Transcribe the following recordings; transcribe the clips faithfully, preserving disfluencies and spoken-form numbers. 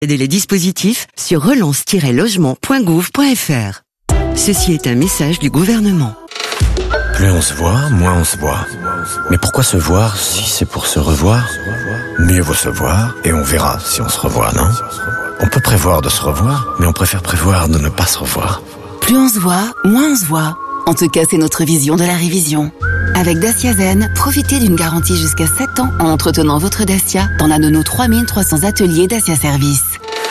Aidez les dispositifs sur relance tiret logement point gouv point f r. Ceci est un message du gouvernement. Plus on se voit, moins on se voit. Mais pourquoi se voir si c'est pour se revoir ? Mieux vaut se voir et on verra si on se revoit, non ? On peut prévoir de se revoir, mais on préfère prévoir de ne pas se revoir. Plus on se voit, moins on se voit. En tout cas, c'est notre vision de la révision. Avec Dacia Zen, profitez d'une garantie jusqu'à sept ans en entretenant votre Dacia dans l'un de nos trois mille trois cents ateliers Dacia Service.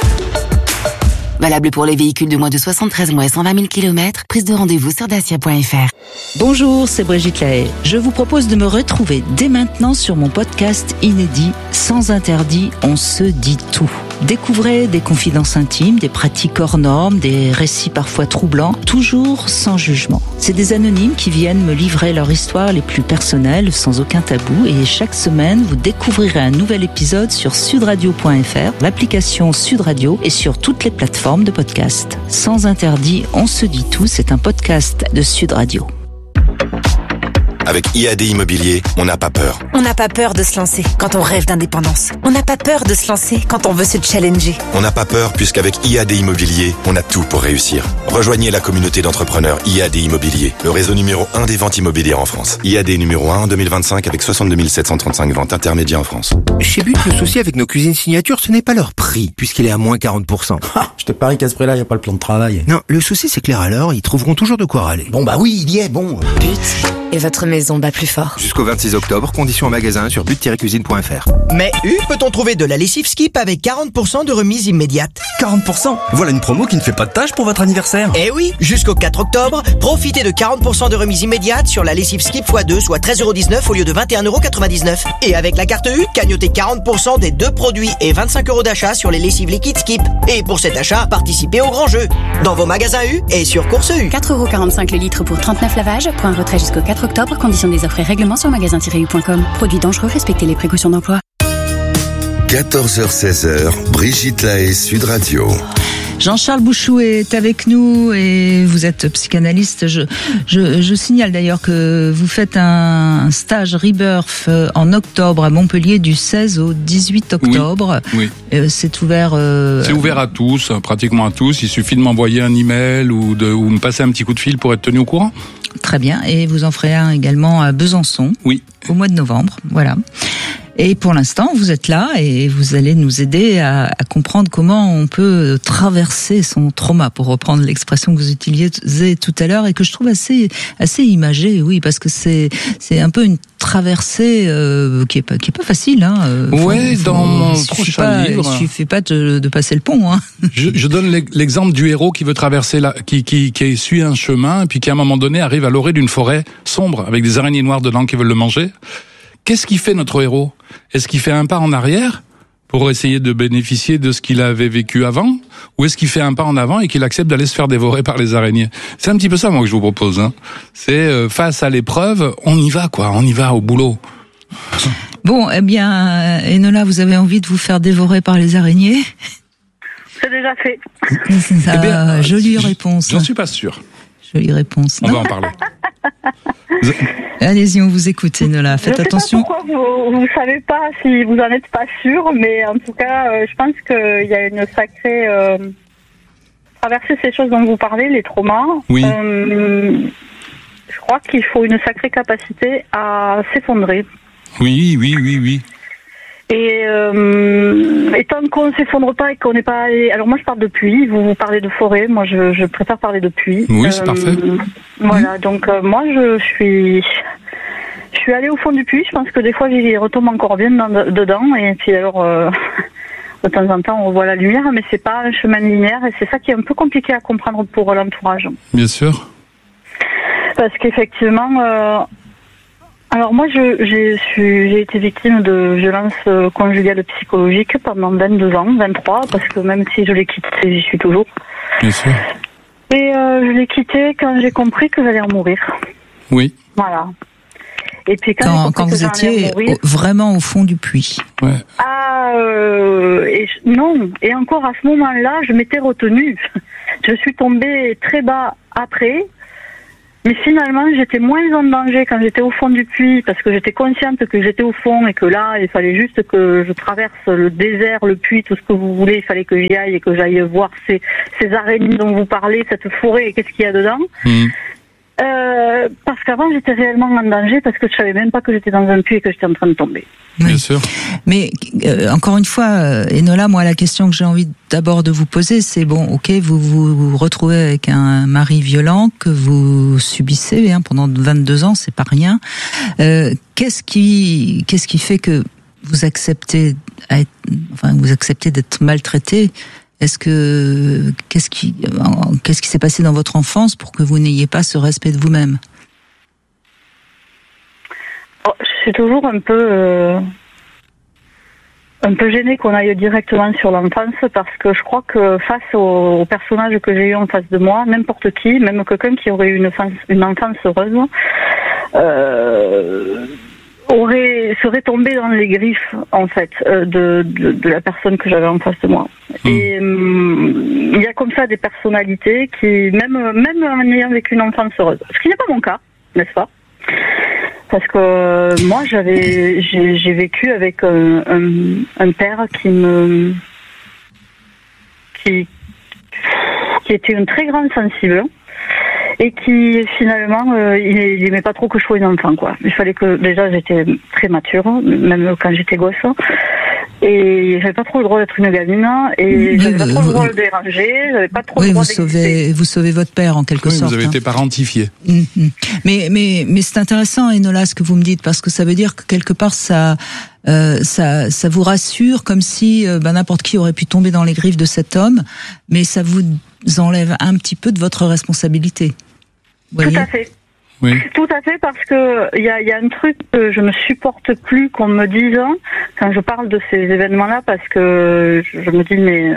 Valable pour les véhicules de moins de soixante-treize mois et cent vingt mille kilomètres. Prise de rendez-vous sur dacia point f r. Bonjour, c'est Brigitte Lahaye. Je vous propose de me retrouver dès maintenant sur mon podcast inédit Sans interdit, on se dit tout. Découvrez des confidences intimes, des pratiques hors normes, des récits parfois troublants, toujours sans jugement. C'est des anonymes qui viennent me livrer leur histoire les plus personnelles, sans aucun tabou. Et chaque semaine, vous découvrirez un nouvel épisode sur sud radio point f r, l'application Sud Radio et sur toutes les plateformes de podcast. Sans interdit, on se dit tout. C'est un podcast de Sud Radio. Avec I A D Immobilier, on n'a pas peur. On n'a pas peur de se lancer quand on rêve d'indépendance. On n'a pas peur de se lancer quand on veut se challenger. On n'a pas peur puisqu'avec I A D Immobilier, on a tout pour réussir. Rejoignez la communauté d'entrepreneurs I A D Immobilier, le réseau numéro un des ventes immobilières en France. I A D numéro un en deux mille vingt-cinq avec soixante-deux mille sept cent trente-cinq ventes intermédiaires en France. Chez But, le souci avec nos cuisines signature, ce n'est pas leur prix, puisqu'il est à moins quarante pour cent. Ah, je te parie qu'à ce prix-là, il n'y a pas le plan de travail. Non, le souci c'est que les râleurs, ils trouveront toujours de quoi râler. Bon bah oui, il y est, bon. But. Et votre maison bat plus fort. Jusqu'au vingt-six octobre, conditions en magasin sur but tiret cuisine point f r. Mais U, peut-on trouver de la lessive Skip avec quarante pour cent de remise immédiate? quarante pour cent. Voilà une promo qui ne fait pas de tâche pour votre anniversaire. Eh oui, jusqu'au quatre octobre, profitez de quarante pour cent de remise immédiate sur la lessive Skip fois deux, soit treize euros dix-neuf au lieu de vingt et un euros quatre-vingt-dix-neuf. Et avec la carte U, cagnotez quarante pour cent des deux produits et vingt-cinq euros d'achat sur les lessives liquides Skip. Et pour cet achat, participez au grand jeu. Dans vos magasins U et sur Course U. quatre euros quarante-cinq le litre pour trente-neuf lavages. Point retrait jusqu'au quatre octobre. Conditions des offres et règlements sur magasin tiret u point com. Produits dangereux, respectez les précautions d'emploi. quatorze heures seize, Brigitte Lahaye, Sud Radio. Jean-Charles Bouchou est avec nous et vous êtes psychanalyste. Je, je, je signale d'ailleurs que vous faites un stage Rebirth en octobre à Montpellier du seize au dix-huit octobre. Oui. oui. C'est ouvert. Euh... C'est ouvert à tous, pratiquement à tous. Il suffit de m'envoyer un email ou de ou me passer un petit coup de fil pour être tenu au courant. Très bien. Et vous en ferez un également à Besançon. Oui. Au mois de novembre. Voilà. Et pour l'instant, vous êtes là et vous allez nous aider à, à comprendre comment on peut traverser son trauma, pour reprendre l'expression que vous utilisez tout à l'heure et que je trouve assez assez imagée, oui, parce que c'est c'est un peu une traversée euh, qui est pas qui est pas facile, hein. Oui, dans mon prochain pas, livre. Il suffit pas de, de passer le pont, hein. Je, je donne l'exemple du héros qui veut traverser la, qui qui qui suit un chemin et puis qui à un moment donné arrive à l'orée d'une forêt sombre avec des araignées noires dedans qui veulent le manger. Qu'est-ce qu'il fait notre héros ? Est-ce qu'il fait un pas en arrière pour essayer de bénéficier de ce qu'il avait vécu avant ? Ou est-ce qu'il fait un pas en avant et qu'il accepte d'aller se faire dévorer par les araignées ? C'est un petit peu ça, moi, que je vous propose. Hein. C'est euh, face à l'épreuve, on y va, quoi. On y va au boulot. Bon, eh bien, Enola, vous avez envie de vous faire dévorer par les araignées ? C'est déjà fait. C'est ça, eh bien, jolie j'en réponse. J'en suis pas sûr. Jolie réponse. On va en parler. Allez-y, on vous écoute, Enola. Faites je attention. Je sais pas pourquoi vous ne savez pas, si vous en êtes pas sûr, mais en tout cas, euh, je pense qu'il y a une sacrée... Euh, traverser ces choses dont vous parlez, les traumas, oui. euh, je crois qu'il faut une sacrée capacité à s'effondrer. Oui, oui, oui, oui. Et, euh, et tant qu'on ne s'effondre pas et qu'on n'est pas allé... Alors moi je parle de pluie, vous, vous parlez de forêt, moi je, je préfère parler de pluie. Oui, c'est euh, parfait. Voilà, mmh. donc euh, moi je suis... Je suis allée au fond du puits, je pense que des fois j'y retombe encore bien dans, dedans, et puis alors euh, de temps en temps on voit la lumière, mais c'est pas un chemin linéaire, et c'est ça qui est un peu compliqué à comprendre pour l'entourage. Bien sûr. Parce qu'effectivement... Euh, Alors moi, je, j'ai, suis, j'ai été victime de violences conjugales psychologiques pendant vingt-deux ans, vingt-trois, parce que même si je l'ai quitté, j'y suis toujours. Bien sûr. Et euh, je l'ai quitté quand j'ai compris que j'allais en mourir. Oui. Voilà. Et puis quand, quand, quand vous étiez mourir, au, vraiment au fond du puits. Ouais. Ah euh, et je, non. Et encore à ce moment-là, je m'étais retenue. Je suis tombée très bas après. Mais finalement, j'étais moins en danger quand j'étais au fond du puits, parce que j'étais consciente que j'étais au fond et que là, il fallait juste que je traverse le désert, le puits, tout ce que vous voulez. Il fallait que j'y aille et que j'aille voir ces, ces araignées dont vous parlez, cette forêt et qu'est-ce qu'il y a dedans. Mmh. Euh, parce qu'avant, j'étais réellement en danger parce que je savais même pas que j'étais dans un puits et que j'étais en train de tomber. Oui. Bien sûr. Mais euh, encore une fois, euh, Enola, moi, la question que j'ai envie d'abord de vous poser, c'est bon, ok, vous vous, vous retrouvez avec un mari violent que vous subissez hein, pendant vingt-deux ans, c'est pas rien. Euh, qu'est-ce qui, qu'est-ce qui fait que vous acceptez, à être, enfin, vous acceptez d'être maltraité? Est-ce que qu'est-ce qui qu'est-ce qui s'est passé dans votre enfance pour que vous n'ayez pas ce respect de vous-même? Oh, je suis toujours un peu euh, un peu gênée qu'on aille directement sur l'enfance parce que je crois que face au, au personnage que j'ai eu en face de moi, n'importe qui, même quelqu'un qui aurait eu une enfance, une enfance heureuse, euh, aurait serait tombé dans les griffes en fait euh, de, de de la personne que j'avais en face de moi. Mmh. Et il euh, y a comme ça des personnalités qui même même en ayant vécu une enfance heureuse, ce qui n'est pas mon cas, n'est-ce pas? Parce que euh, moi j'avais j'ai, j'ai vécu avec un, un, un père qui me qui qui était une très grande sensible. Et qui finalement, euh, il n'aimait pas trop que je sois une enfant, quoi. Il fallait que déjà j'étais très mature, même quand j'étais gosse, et j'avais pas trop le droit d'être une gamine, et oui, j'avais pas trop vous, le droit de le déranger, j'avais pas trop oui, le droit vous sauvez, vous sauvez votre père en quelque oui, sorte. Vous avez hein. été parentifié. Mm-hmm. Mais mais mais c'est intéressant, Enola, ce que vous me dites, parce que ça veut dire que quelque part ça. Euh, ça, ça vous rassure, comme si euh, ben, n'importe qui aurait pu tomber dans les griffes de cet homme, mais ça vous enlève un petit peu de votre responsabilité. Vous Tout voyez ? à fait. Oui. Tout à fait, parce que il y a, y a un truc que je ne supporte plus qu'on me dise quand je parle de ces événements-là, parce que je, je me dis mais.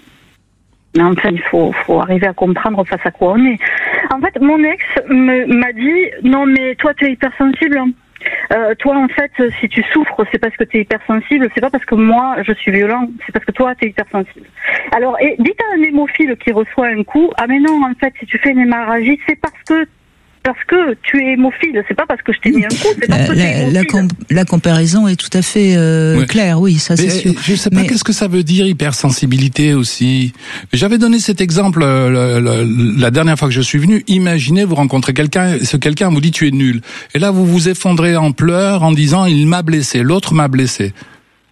Mais enfin, il faut, faut arriver à comprendre face à quoi on est. En fait, mon ex me, m'a dit non mais toi tu es hypersensible. Euh, toi, en fait, si tu souffres, c'est parce que tu es hypersensible, c'est pas parce que moi, je suis violent, c'est parce que toi, tu es hypersensible. Alors, et dites à un hémophile qui reçoit un coup, ah mais non, en fait, si tu fais une hémorragie, c'est parce que parce que tu es hémophile, c'est pas parce que je t'ai mis un coup, c'est parce que tu es hémophile. La, com- la comparaison est tout à fait euh, ouais. claire, oui, ça c'est mais, sûr. Je sais pas mais... qu'est-ce que ça veut dire hypersensibilité aussi. J'avais donné cet exemple euh, le, le, la dernière fois que je suis venu. Imaginez, vous rencontrez quelqu'un, ce quelqu'un vous dit tu es nul, et là vous vous effondrez en pleurs en disant il m'a blessé, l'autre m'a blessé. D'accord ?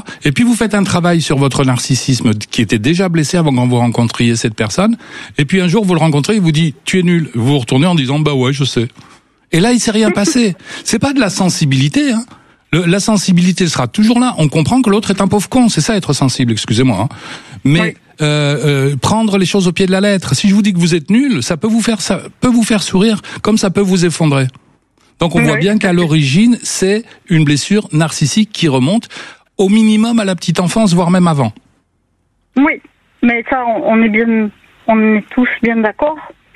Et puis vous faites un travail sur votre narcissisme qui était déjà blessé avant que vous rencontriez cette personne. Et puis un jour vous le rencontrez, il vous dit tu es nul. Vous vous retournez en disant bah ouais je sais. Et là il s'est rien passé. C'est pas de la sensibilité. Hein. Le, la sensibilité sera toujours là. On comprend que l'autre est un pauvre con. C'est ça être sensible. Excusez-moi. Hein. Mais oui. euh, euh, prendre les choses au pied de la lettre. Si je vous dis que vous êtes nul, ça peut vous faire ça peut vous faire sourire comme ça peut vous effondrer. Donc on oui. voit bien qu'à l'origine c'est une blessure narcissique qui remonte au minimum à la petite enfance, voire même avant. Oui, mais ça, on est bien, on est tous bien d'accord.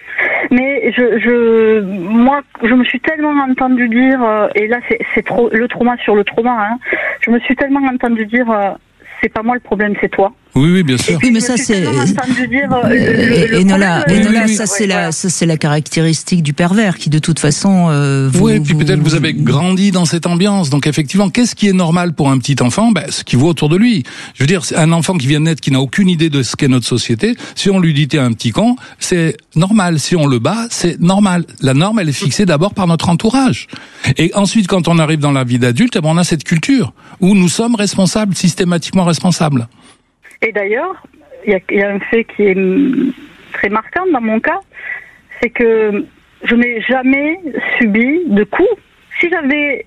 Mais je, je, moi, je me suis tellement entendu dire, euh, et là, c'est, c'est trop le trauma sur le trauma. Hein, je me suis tellement entendu dire, euh, c'est pas moi le problème, c'est toi. Oui, oui, bien sûr. Oui, mais ça c'est. Dire, euh, le, le Enola, problème, Enola, oui, ça oui, c'est ouais, la, voilà. ça c'est la caractéristique du pervers qui de toute façon. Euh, vous, oui, et puis vous, peut-être vous avez grandi dans cette ambiance, donc effectivement, qu'est-ce qui est normal pour un petit enfant ? Ben, ce qui voit autour de lui. Je veux dire, un enfant qui vient de naître, qui n'a aucune idée de ce qu'est notre société, si on lui dit t'es un petit con, c'est normal. Si on le bat, c'est normal. La norme, elle est fixée d'abord par notre entourage. Et ensuite, quand on arrive dans la vie d'adulte, on a cette culture où nous sommes responsables, systématiquement responsables. Et d'ailleurs, il y, y a un fait qui est très marquant dans mon cas, c'est que je n'ai jamais subi de coups. Si j'avais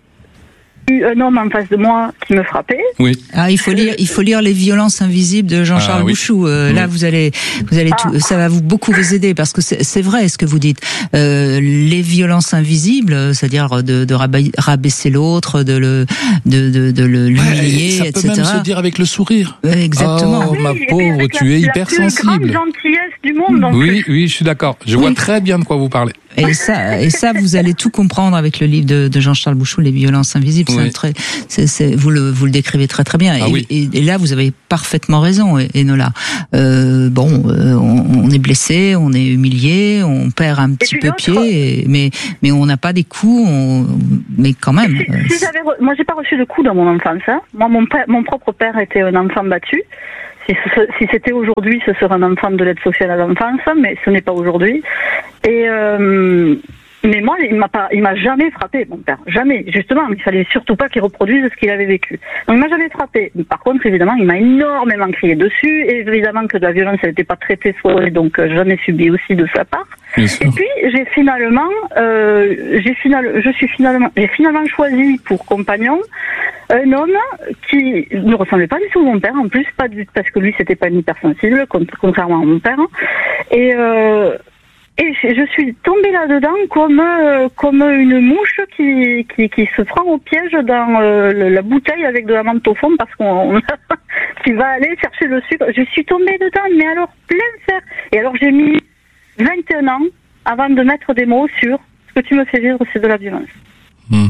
eu un homme en face de moi qui me frappait. Oui. Ah, il faut lire, il faut lire Les violences invisibles de Jean-Charles ah, oui. Bouchou. Euh, oui. Là, vous allez, vous allez, tout, ah. ça va vous beaucoup vous aider parce que c'est, c'est vrai ce que vous dites. Euh, les violences invisibles, c'est-à-dire de, de rabaisser l'autre, de le, de, de, de le l'humilier, ouais, et cetera. Ça peut même se dire avec le sourire. Ouais, exactement. Oh, oui, ma pauvre, tu la, es la hypersensible. La plus grande gentillesse du monde. Donc oui, oui, je suis d'accord. Je vois très bien de quoi vous parlez. Et ça, et ça, vous allez tout comprendre avec le livre de, de Jean-Charles Bouchou, Les violences invisibles. Oui. C'est un très, c'est, c'est, vous le, vous le décrivez très très bien. Ah et, oui. et, et là, vous avez parfaitement raison, Enola. Euh, bon, euh, on, on est blessé, on est humilié, on perd un petit peu pied, et, mais mais on n'a pas des coups, on, mais quand même. Si, euh, si j'avais, re- moi, j'ai pas reçu de coups dans mon enfance. Hein. Moi, mon père, mon propre père était un enfant battu. Si, ce- si c'était aujourd'hui, ce serait un enfant de l'aide sociale à l'enfance, mais ce n'est pas aujourd'hui. Et euh, mais moi, il m'a pas, il m'a jamais frappé, mon père, jamais. Justement, il fallait surtout pas qu'il reproduise ce qu'il avait vécu. Donc, il m'a jamais frappé. Par contre, évidemment, il m'a énormément crié dessus. Et évidemment que de la violence, elle n'était pas traitée, soit, donc euh, j'en ai subi aussi de sa part. Et puis, j'ai finalement, euh, j'ai final, je suis finalement, j'ai finalement choisi pour compagnon un homme qui ne ressemblait pas du tout à mon père, en plus, pas du, parce que lui, c'était pas une hypersensible, contrairement à mon père. Et, euh, et je suis tombée là-dedans comme, euh, comme une mouche qui, qui, qui se prend au piège dans euh, la bouteille avec de la menthe au fond parce qu'on, qui va aller chercher le sucre. Je suis tombée dedans, mais alors plein fer. Et alors, j'ai mis vingt et un ans avant de mettre des mots sur ce que tu me fais vivre, c'est de la violence. Mmh.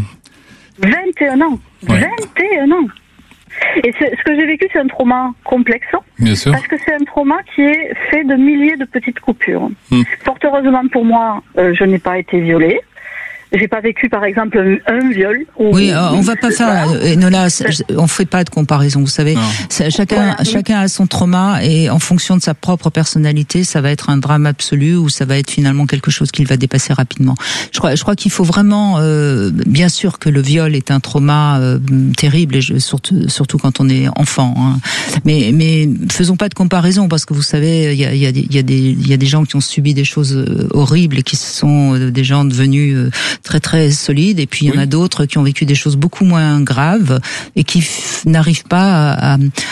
vingt et un ans. Ouais. vingt et un ans. Et c'est, ce que j'ai vécu, c'est un trauma complexe. Bien sûr. Parce que c'est un trauma qui est fait de milliers de petites coupures. Mmh. Fort heureusement pour moi, euh, je n'ai pas été violée. J'ai pas vécu, par exemple, un, un viol. Ou, Oui, euh, on va pas faire, voilà. Enola, on fait pas de comparaison, vous savez. C'est, chacun, Voilà. chacun a son trauma et en fonction de sa propre personnalité, ça va être un drame absolu ou ça va être finalement quelque chose qu'il va dépasser rapidement. Je crois, je crois qu'il faut vraiment, euh, bien sûr que le viol est un trauma euh, terrible et je, surtout, surtout quand on est enfant. Hein. Mais, mais faisons pas de comparaison parce que vous savez, il y a, il y a, il y a des, il y a des gens qui ont subi des choses horribles et qui sont des gens devenus euh, très très solides, et puis il y en Oui. a d'autres qui ont vécu des choses beaucoup moins graves et qui f- n'arrivent pas à,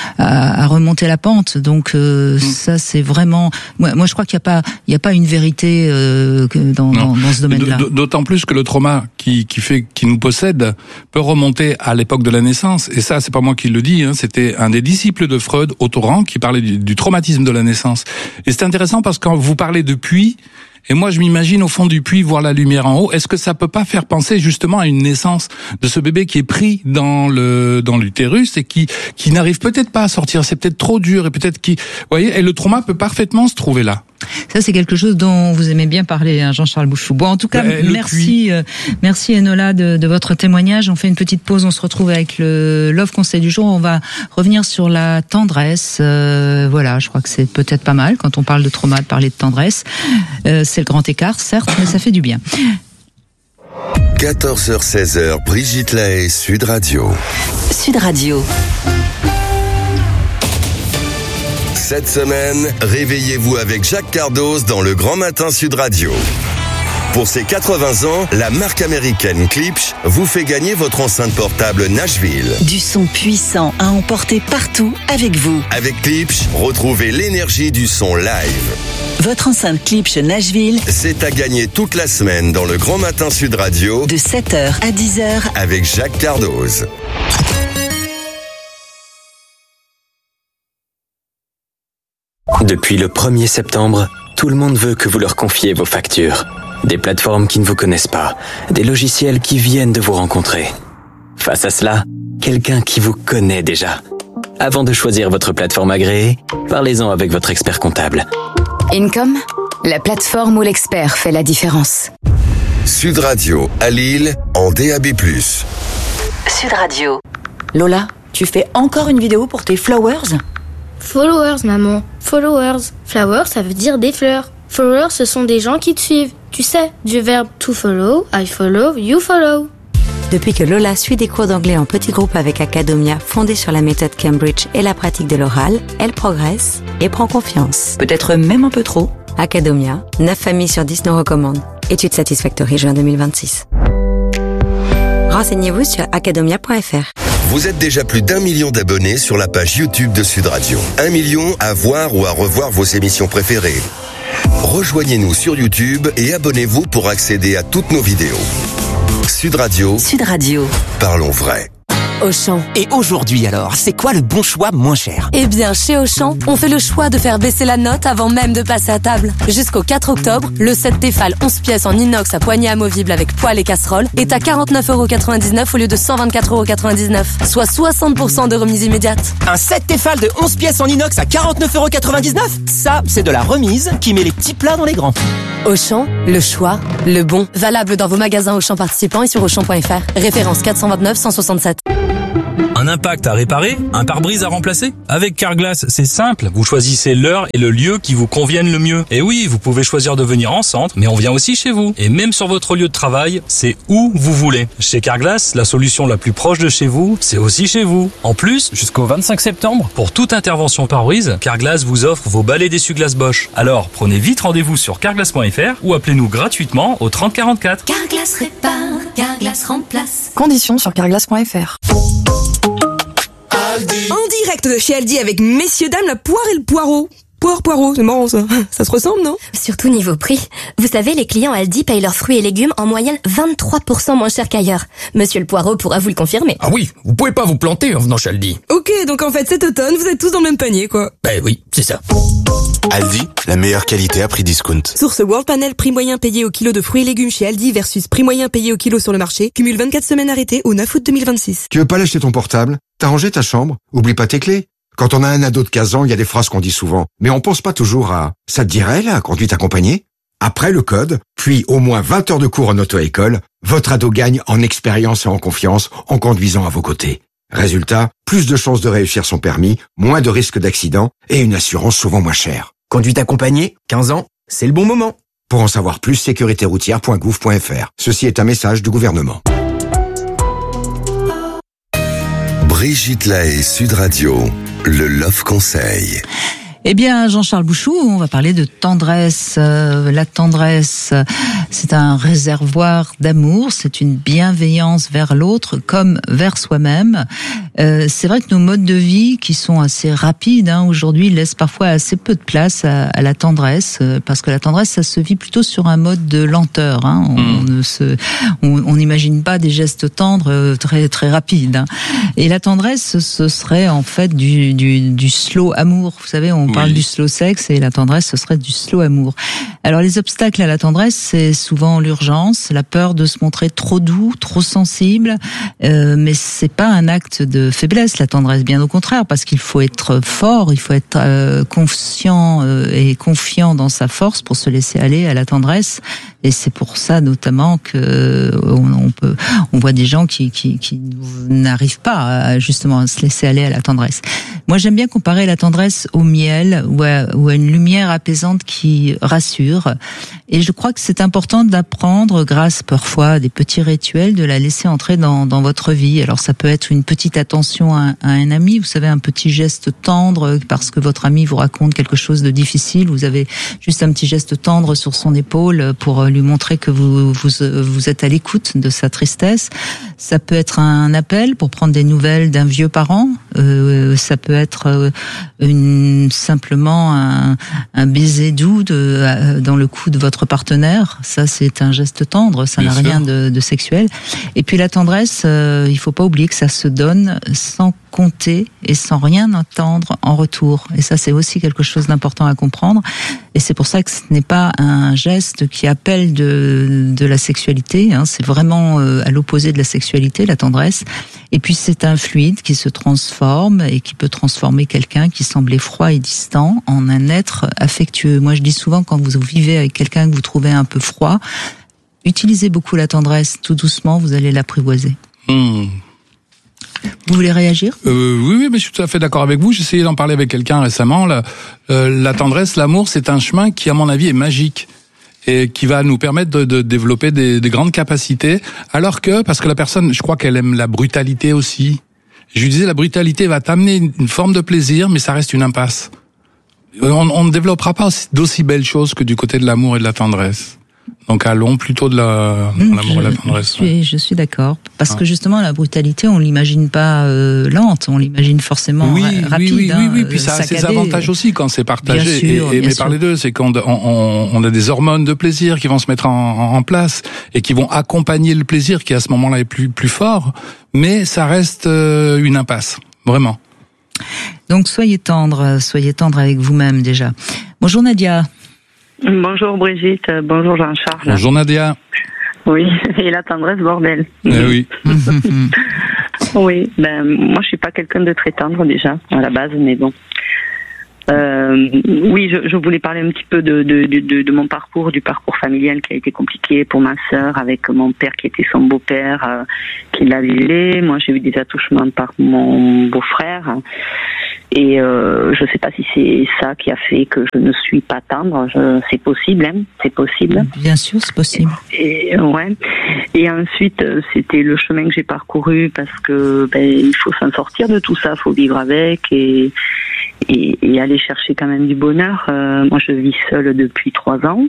à, à remonter la pente. Donc euh, mm. ça c'est vraiment, moi, moi je crois qu'il n'y a pas il y a pas une vérité euh, que dans, dans, dans ce domaine-là. D'autant plus que le trauma qui qui fait qui nous possède peut remonter à l'époque de la naissance, et ça c'est pas moi qui le dis, hein, c'était un des disciples de Freud, Otto Rank, qui parlait du, du traumatisme de la naissance. Et c'est intéressant parce que quand vous parlez de puits, et moi, je m'imagine au fond du puits voir la lumière en haut. Est-ce que ça peut pas faire penser justement à une naissance de ce bébé qui est pris dans le dans l'utérus et qui qui n'arrive peut-être pas à sortir. C'est peut-être trop dur et peut-être qui, vous voyez, et le trauma peut parfaitement se trouver là. Ça, c'est quelque chose dont vous aimez bien parler, hein, Jean-Charles Bouchou. Bon, en tout cas, le merci, euh, merci Enola de, de votre témoignage. On fait une petite pause, on se retrouve avec le Love Conseil du jour. On va revenir sur la tendresse. Euh, voilà, je crois que c'est peut-être pas mal quand on parle de trauma de parler de tendresse. Euh, c'est le grand écart, certes, mais ça fait du bien. quatorze heures seize, Brigitte Lahaie, Sud Radio. Sud Radio. Cette semaine, réveillez-vous avec Jacques Cardoz dans le Grand Matin Sud Radio. Pour ses quatre-vingts ans, la marque américaine Klipsch vous fait gagner votre enceinte portable Nashville. Du son puissant à emporter partout avec vous. Avec Klipsch, retrouvez l'énergie du son live. Votre enceinte Klipsch Nashville, c'est à gagner toute la semaine dans le Grand Matin Sud Radio de sept heures à dix heures avec Jacques Cardoz. Depuis le premier septembre, tout le monde veut que vous leur confiez vos factures. Des plateformes qui ne vous connaissent pas, des logiciels qui viennent de vous rencontrer. Face à cela, quelqu'un qui vous connaît déjà. Avant de choisir votre plateforme agréée, parlez-en avec votre expert comptable. Income, la plateforme où l'expert fait la différence. Sud Radio, à Lille, en D A B plus. Sud Radio. Lola, tu fais encore une vidéo pour tes flowers ? Followers, maman. Followers. Flowers, ça veut dire des fleurs. Followers, ce sont des gens qui te suivent. Tu sais, du verbe to follow, I follow, you follow. Depuis que Lola suit des cours d'anglais en petit groupe avec Academia, fondée sur la méthode Cambridge et la pratique de l'oral, elle progresse et prend confiance. Peut-être même un peu trop. Academia, neuf familles sur dix nous recommandent. Étude Satisfactory, juin deux mille vingt-six. Renseignez-vous sur academia point f r. Vous êtes déjà plus d'un million d'abonnés sur la page YouTube de Sud Radio. Un million à voir ou à revoir vos émissions préférées. Rejoignez-nous sur YouTube et abonnez-vous pour accéder à toutes nos vidéos. Sud Radio. Sud Radio. Parlons vrai. Auchan. Et aujourd'hui alors, c'est quoi le bon choix moins cher? Eh bien, chez Auchan, on fait le choix de faire baisser la note avant même de passer à table. Jusqu'au quatre octobre, le set Tefal onze pièces en inox à poignée amovible avec poêle et casserole est à quarante-neuf euros quatre-vingt-dix-neuf au lieu de cent vingt-quatre euros quatre-vingt-dix-neuf, soit soixante pour cent de remise immédiate. Un set Tefal de onze pièces en inox à quarante-neuf euros quatre-vingt-dix-neuf? Ça, c'est de la remise qui met les petits plats dans les grands. Auchan, le choix, le bon. Valable dans vos magasins Auchan participants et sur auchan point f r. Référence quatre cent vingt-neuf cent soixante-sept. Un impact à réparer? Un pare-brise à remplacer? Avec Carglass, c'est simple. Vous choisissez l'heure et le lieu qui vous conviennent le mieux. Et oui, vous pouvez choisir de venir en centre, mais on vient aussi chez vous. Et même sur votre lieu de travail, c'est où vous voulez. Chez Carglass, la solution la plus proche de chez vous, c'est aussi chez vous. En plus, jusqu'au vingt-cinq septembre, pour toute intervention pare-brise, Carglass vous offre vos balais d'essuie-glace Bosch. Alors, prenez vite rendez-vous sur carglass point f r ou appelez-nous gratuitement au trente quarante-quatre. Carglass répare, Carglass remplace. Conditions sur carglass point f r. En direct de chez Aldi avec messieurs dames la poire et le poireau. Poire, poireau, c'est marrant ça. Ça se ressemble, non? Surtout niveau prix. Vous savez, les clients Aldi payent leurs fruits et légumes en moyenne vingt-trois pour cent moins cher qu'ailleurs. Monsieur le Poireau pourra vous le confirmer. Ah oui, vous pouvez pas vous planter en venant chez Aldi. Ok, donc en fait cet automne, vous êtes tous dans le même panier, quoi. Ben oui, c'est ça. Aldi, la meilleure qualité à prix discount. Source World Panel, prix moyen payé au kilo de fruits et légumes chez Aldi versus prix moyen payé au kilo sur le marché. Cumule vingt-quatre semaines arrêtées au neuf août deux mille vingt-six. Tu veux pas lâcher ton portable? T'as rangé ta chambre? Oublie pas tes clés. Quand on a un ado de quinze ans, il y a des phrases qu'on dit souvent. Mais on pense pas toujours à « ça te dirait, la conduite accompagnée ?» Après le code, puis au moins vingt heures de cours en auto-école, votre ado gagne en expérience et en confiance en conduisant à vos côtés. Résultat, plus de chances de réussir son permis, moins de risques d'accident et une assurance souvent moins chère. Conduite accompagnée, quinze ans, c'est le bon moment. Pour en savoir plus, sécurité routière point gouv point f r. Ceci est un message du gouvernement. Brigitte Lahaie, Sud Radio, le Love Conseil. Eh bien, Jean-Charles Bouchou, on va parler de tendresse. Euh, la tendresse, c'est un réservoir d'amour, c'est une bienveillance vers l'autre comme vers soi-même. Euh, c'est vrai que nos modes de vie, qui sont assez rapides hein, aujourd'hui, laissent parfois assez peu de place à, à la tendresse, parce que la tendresse, ça se vit plutôt sur un mode de lenteur. Hein. On mmh. ne se, on n'imagine pas des gestes tendres très très rapides. Hein. Et la tendresse, ce serait en fait du, du, du slow amour. Vous savez, on parle oui. du slow sexe et la tendresse, ce serait du slow amour. Alors les obstacles à la tendresse, c'est souvent l'urgence, la peur de se montrer trop doux, trop sensible, euh, mais c'est pas un acte de faiblesse, la tendresse, bien au contraire, parce qu'il faut être fort, il faut être euh, conscient euh, et confiant dans sa force pour se laisser aller à la tendresse. Et c'est pour ça notamment que on, on peut, on voit des gens qui, qui, qui n'arrivent pas à, justement à se laisser aller à la tendresse. Moi, j'aime bien comparer la tendresse au miel ou à, ou à une lumière apaisante qui rassure. Et je crois que c'est important d'apprendre, grâce parfois à des petits rituels, de la laisser entrer dans, dans votre vie. Alors ça peut être une petite attention à, à un ami, vous savez, un petit geste tendre parce que votre ami vous raconte quelque chose de difficile. Vous avez juste un petit geste tendre sur son épaule pour lui montrer que vous, vous, vous êtes à l'écoute de sa tristesse. Ça peut être un appel pour prendre des nouvelles d'un vieux parent. Euh, ça peut être une, simplement un, un baiser doux de, dans le cou de votre partenaire. Ça, c'est un geste tendre. Ça Bien n'a sûr. rien de, de sexuel. Et puis la tendresse, euh, il faut pas oublier que ça se donne sans compter et sans rien attendre en retour. Et ça, c'est aussi quelque chose d'important à comprendre. Et c'est pour ça que ce n'est pas un geste qui appelle de, de la sexualité. Hein. C'est vraiment euh, à l'opposé de la sexualité, la tendresse. Et puis c'est un fluide qui se transforme et qui peut transformer quelqu'un qui semblait froid et distant en un être affectueux. Moi, je dis souvent, quand vous vivez avec quelqu'un que vous trouvez un peu froid, utilisez beaucoup la tendresse. Tout doucement, vous allez l'apprivoiser. Mmh. Vous voulez réagir ? euh, Oui, oui, mais je suis tout à fait d'accord avec vous. J'ai essayé d'en parler avec quelqu'un récemment. La, euh, la tendresse, l'amour, c'est un chemin qui, à mon avis, est magique et qui va nous permettre de, de développer des, des grandes capacités. Alors que, parce que la personne, je crois qu'elle aime la brutalité aussi. Je lui disais, la brutalité va t'amener une, une forme de plaisir, mais ça reste une impasse. On, on ne développera pas d'aussi belles choses que du côté de l'amour et de la tendresse. Donc allons plutôt de la, Mmh, l'amour et la tendresse. Je suis, je suis d'accord. Parce Ah. que justement, la brutalité, on l'imagine pas euh, lente, on l'imagine forcément Oui, ra- oui, rapide. oui, hein, oui, oui. Puis ça a ses saccadé. avantages aussi quand c'est partagé. Bien sûr, et, et bien mais sûr. par les deux, c'est qu'on on, on, on a des hormones de plaisir qui vont se mettre en, en place et qui vont accompagner le plaisir qui à ce moment-là est plus plus fort. Mais ça reste euh, une impasse, vraiment. Donc soyez tendre, soyez tendre avec vous-même déjà. Bonjour Nadia. Bonjour Brigitte, bonjour Jean-Charles. Bonjour Nadia. Oui, et la tendresse, bordel. Eh oui. Oui, ben moi je suis pas quelqu'un de très tendre déjà à la base, mais bon. Euh, oui, je, je voulais parler un petit peu de, de, de, de mon parcours, du parcours familial qui a été compliqué pour ma sœur, avec mon père qui était son beau-père, euh, qui l'a violée. Moi, j'ai eu des attouchements par mon beau-frère. Et euh, je sais pas si c'est ça qui a fait que je ne suis pas tendre. Je, c'est possible, hein, c'est possible. Bien sûr, c'est possible. Et ouais. Et ensuite, euh, c'était le chemin que j'ai parcouru parce que ben il faut s'en sortir de tout ça, il faut vivre avec et et, et aller chercher quand même du bonheur. Euh, moi, je vis seule depuis trois ans.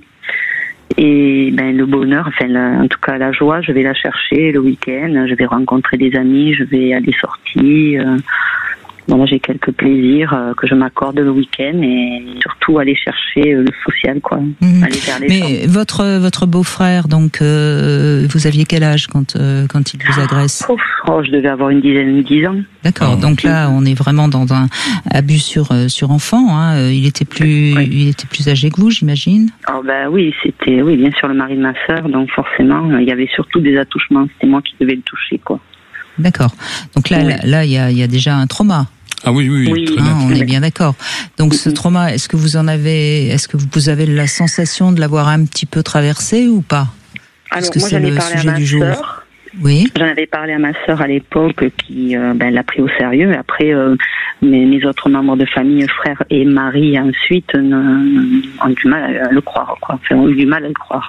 Et ben le bonheur, enfin la, en tout cas la joie, je vais la chercher le week-end. Je vais rencontrer des amis, je vais à des sorties. Euh, Bon, là, j'ai quelques plaisirs euh, que je m'accorde le week-end et surtout aller chercher euh, le social, quoi. Mmh. Aller vers les Mais gens. votre votre beau-frère, donc euh, vous aviez quel âge quand euh, quand il vous agresse? Oh, oh, je devais avoir une dizaine, dix ans. D'accord. Donc là, on est vraiment dans un abus sur euh, sur enfant. Hein. Il était plus oui. il était plus âgé que vous, j'imagine. Oh ben oui, c'était oui, bien sûr le mari de ma sœur, donc forcément, il y avait surtout des attouchements. C'était moi qui devais le toucher, quoi. D'accord. Donc là, oui. là, là, il y a il y a déjà un trauma. Ah oui, oui, oui. très hein, net. on est bien d'accord. Donc ce trauma, est-ce que vous en avez, est-ce que vous avez la sensation de l'avoir un petit peu traversé ou pas? Alors que moi, c'est j'en ai le parlé à sujet ma du jour. sœur. Oui. J'en avais parlé à ma sœur à l'époque qui euh, ben, l'a pris au sérieux. Et après, euh, mes, mes autres membres de famille, frères et mari ensuite, ne, ont du mal à le croire, quoi. Enfin, ont eu du mal à le croire.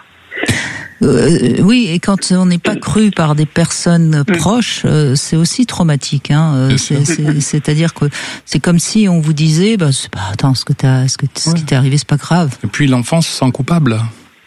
Euh, oui, et quand on n'est pas cru par des personnes proches, euh, c'est aussi traumatique. Hein. Euh, c'est, c'est, c'est-à-dire que c'est comme si on vous disait, bah, c'est pas, attends, ce que t'as, ce que ce qui t'est arrivé, c'est pas grave. Et puis l'enfant se sent coupable.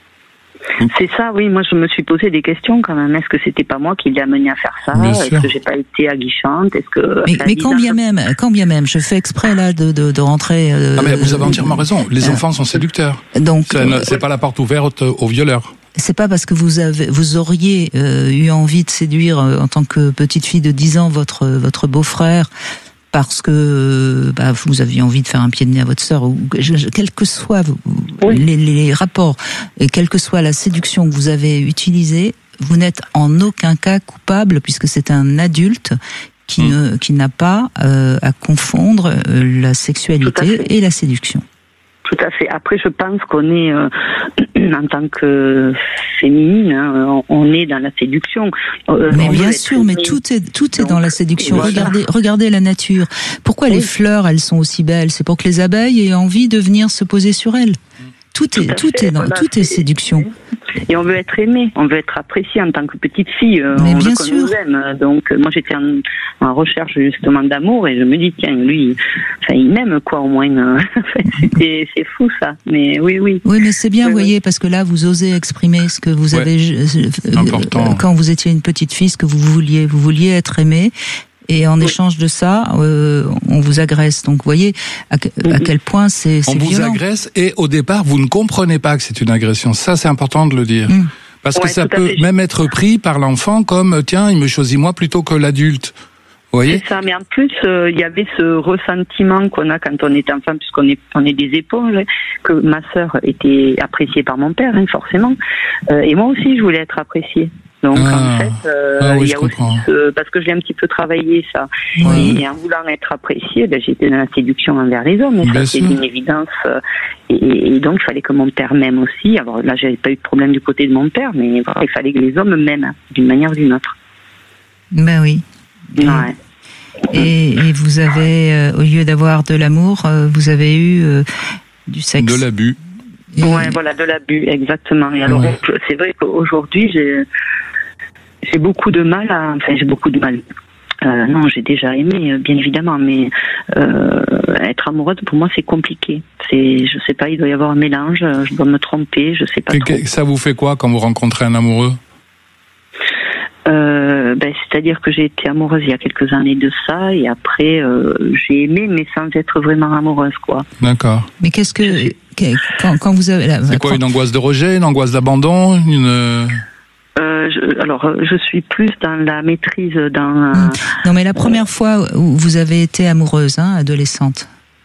C'est ça, oui. Moi, je me suis posé des questions quand même. Est-ce que c'était pas moi qui l'ai amené à faire ça? Bien Est-ce sûr. que j'ai pas été aguichante? Est-ce que mais, mais quand bien même, quand bien même, je fais exprès là de de, de rentrer. Euh, ah mais vous avez entièrement raison. Les euh, enfants sont séducteurs. Donc c'est, euh, c'est pas la porte ouverte aux violeurs. C'est pas parce que vous avez, vous auriez euh, eu envie de séduire euh, en tant que petite fille de dix ans votre votre beau-frère parce que bah, vous aviez envie de faire un pied de nez à votre sœur, ou quels que soient oui. les, les rapports, et quelle que soit la séduction que vous avez utilisée, vous n'êtes en aucun cas coupable puisque c'est un adulte qui mmh. ne qui n'a pas euh, à confondre euh, la sexualité et la séduction. Tout à fait. Après, je pense qu'on est, euh, en tant que féminine, hein, on est dans la séduction. Euh, mais bien sûr, mais tout est tout est Donc, dans la séduction. Voilà. Regardez, regardez la nature. Pourquoi oui. les fleurs, elles sont aussi belles? C'est pour que les abeilles aient envie de venir se poser sur elles. Tout, tout est tout fait, est dans voilà, tout est séduction. Et on veut être aimé, on veut être apprécié en tant que petite fille. Mais on bien veut qu'on sûr. nous aime. Donc moi j'étais en, en recherche justement d'amour et je me dis tiens lui, enfin il m'aime quoi au moins. c'est, c'est fou ça. Mais oui oui. Oui mais c'est bien, vous oui, voyez, oui. parce que là vous osez exprimer ce que vous ouais. avez euh, quand vous étiez une petite fille, ce que vous vouliez. Vous vouliez être aimé. Et en oui. échange de ça, euh, on vous agresse. Donc, vous voyez à, à quel point c'est, c'est on violent. On vous agresse et au départ, vous ne comprenez pas que c'est une agression. Ça, c'est important de le dire. Mmh. Parce ouais, que ça peut même être pris par l'enfant comme, tiens, il me choisit moi plutôt que l'adulte. Vous voyez? C'est ça, mais en plus, il euh, y avait ce ressentiment qu'on a quand on est enfant, puisqu'on est, on est des éponges, que ma sœur était appréciée par mon père, hein, forcément. Euh, et moi aussi, je voulais être appréciée. Donc ah. en fait, euh, ah oui, il y a aussi ce, parce que j'ai un petit peu travaillé ça, oui. et en voulant être appréciée, ben, j'étais dans la séduction envers les hommes, et Bien ça sûr. C'est une évidence. Euh, et, et donc il fallait que mon père m'aime aussi. Alors là, j'avais pas eu de problème du côté de mon père, mais voilà, il fallait que les hommes m'aiment d'une manière ou d'une autre. Ben oui. Ouais. Et, et vous avez, euh, au lieu d'avoir de l'amour, euh, vous avez eu euh, du sexe. De l'abus. Et... Ouais, voilà, de l'abus, exactement. Et alors, ouais. c'est vrai qu'aujourd'hui, j'ai, j'ai beaucoup de mal à, enfin, j'ai beaucoup de mal. Euh, non, j'ai déjà aimé, bien évidemment, mais euh, être amoureuse, pour moi, c'est compliqué. C'est, je sais pas, il doit y avoir un mélange, je dois me tromper, je sais pas trop. Ça vous fait quoi quand vous rencontrez un amoureux? Euh, ben, c'est-à-dire que j'ai été amoureuse il y a quelques années de ça, et après, euh, j'ai aimé, mais sans être vraiment amoureuse, quoi. D'accord. Mais qu'est-ce que, quand, quand vous avez... La, c'est quoi, une angoisse de rejet, une angoisse d'abandon, une... Euh, je, alors, je suis plus dans la maîtrise, dans... Mmh. Non, mais la première fois où vous avez été amoureuse, hein, adolescente,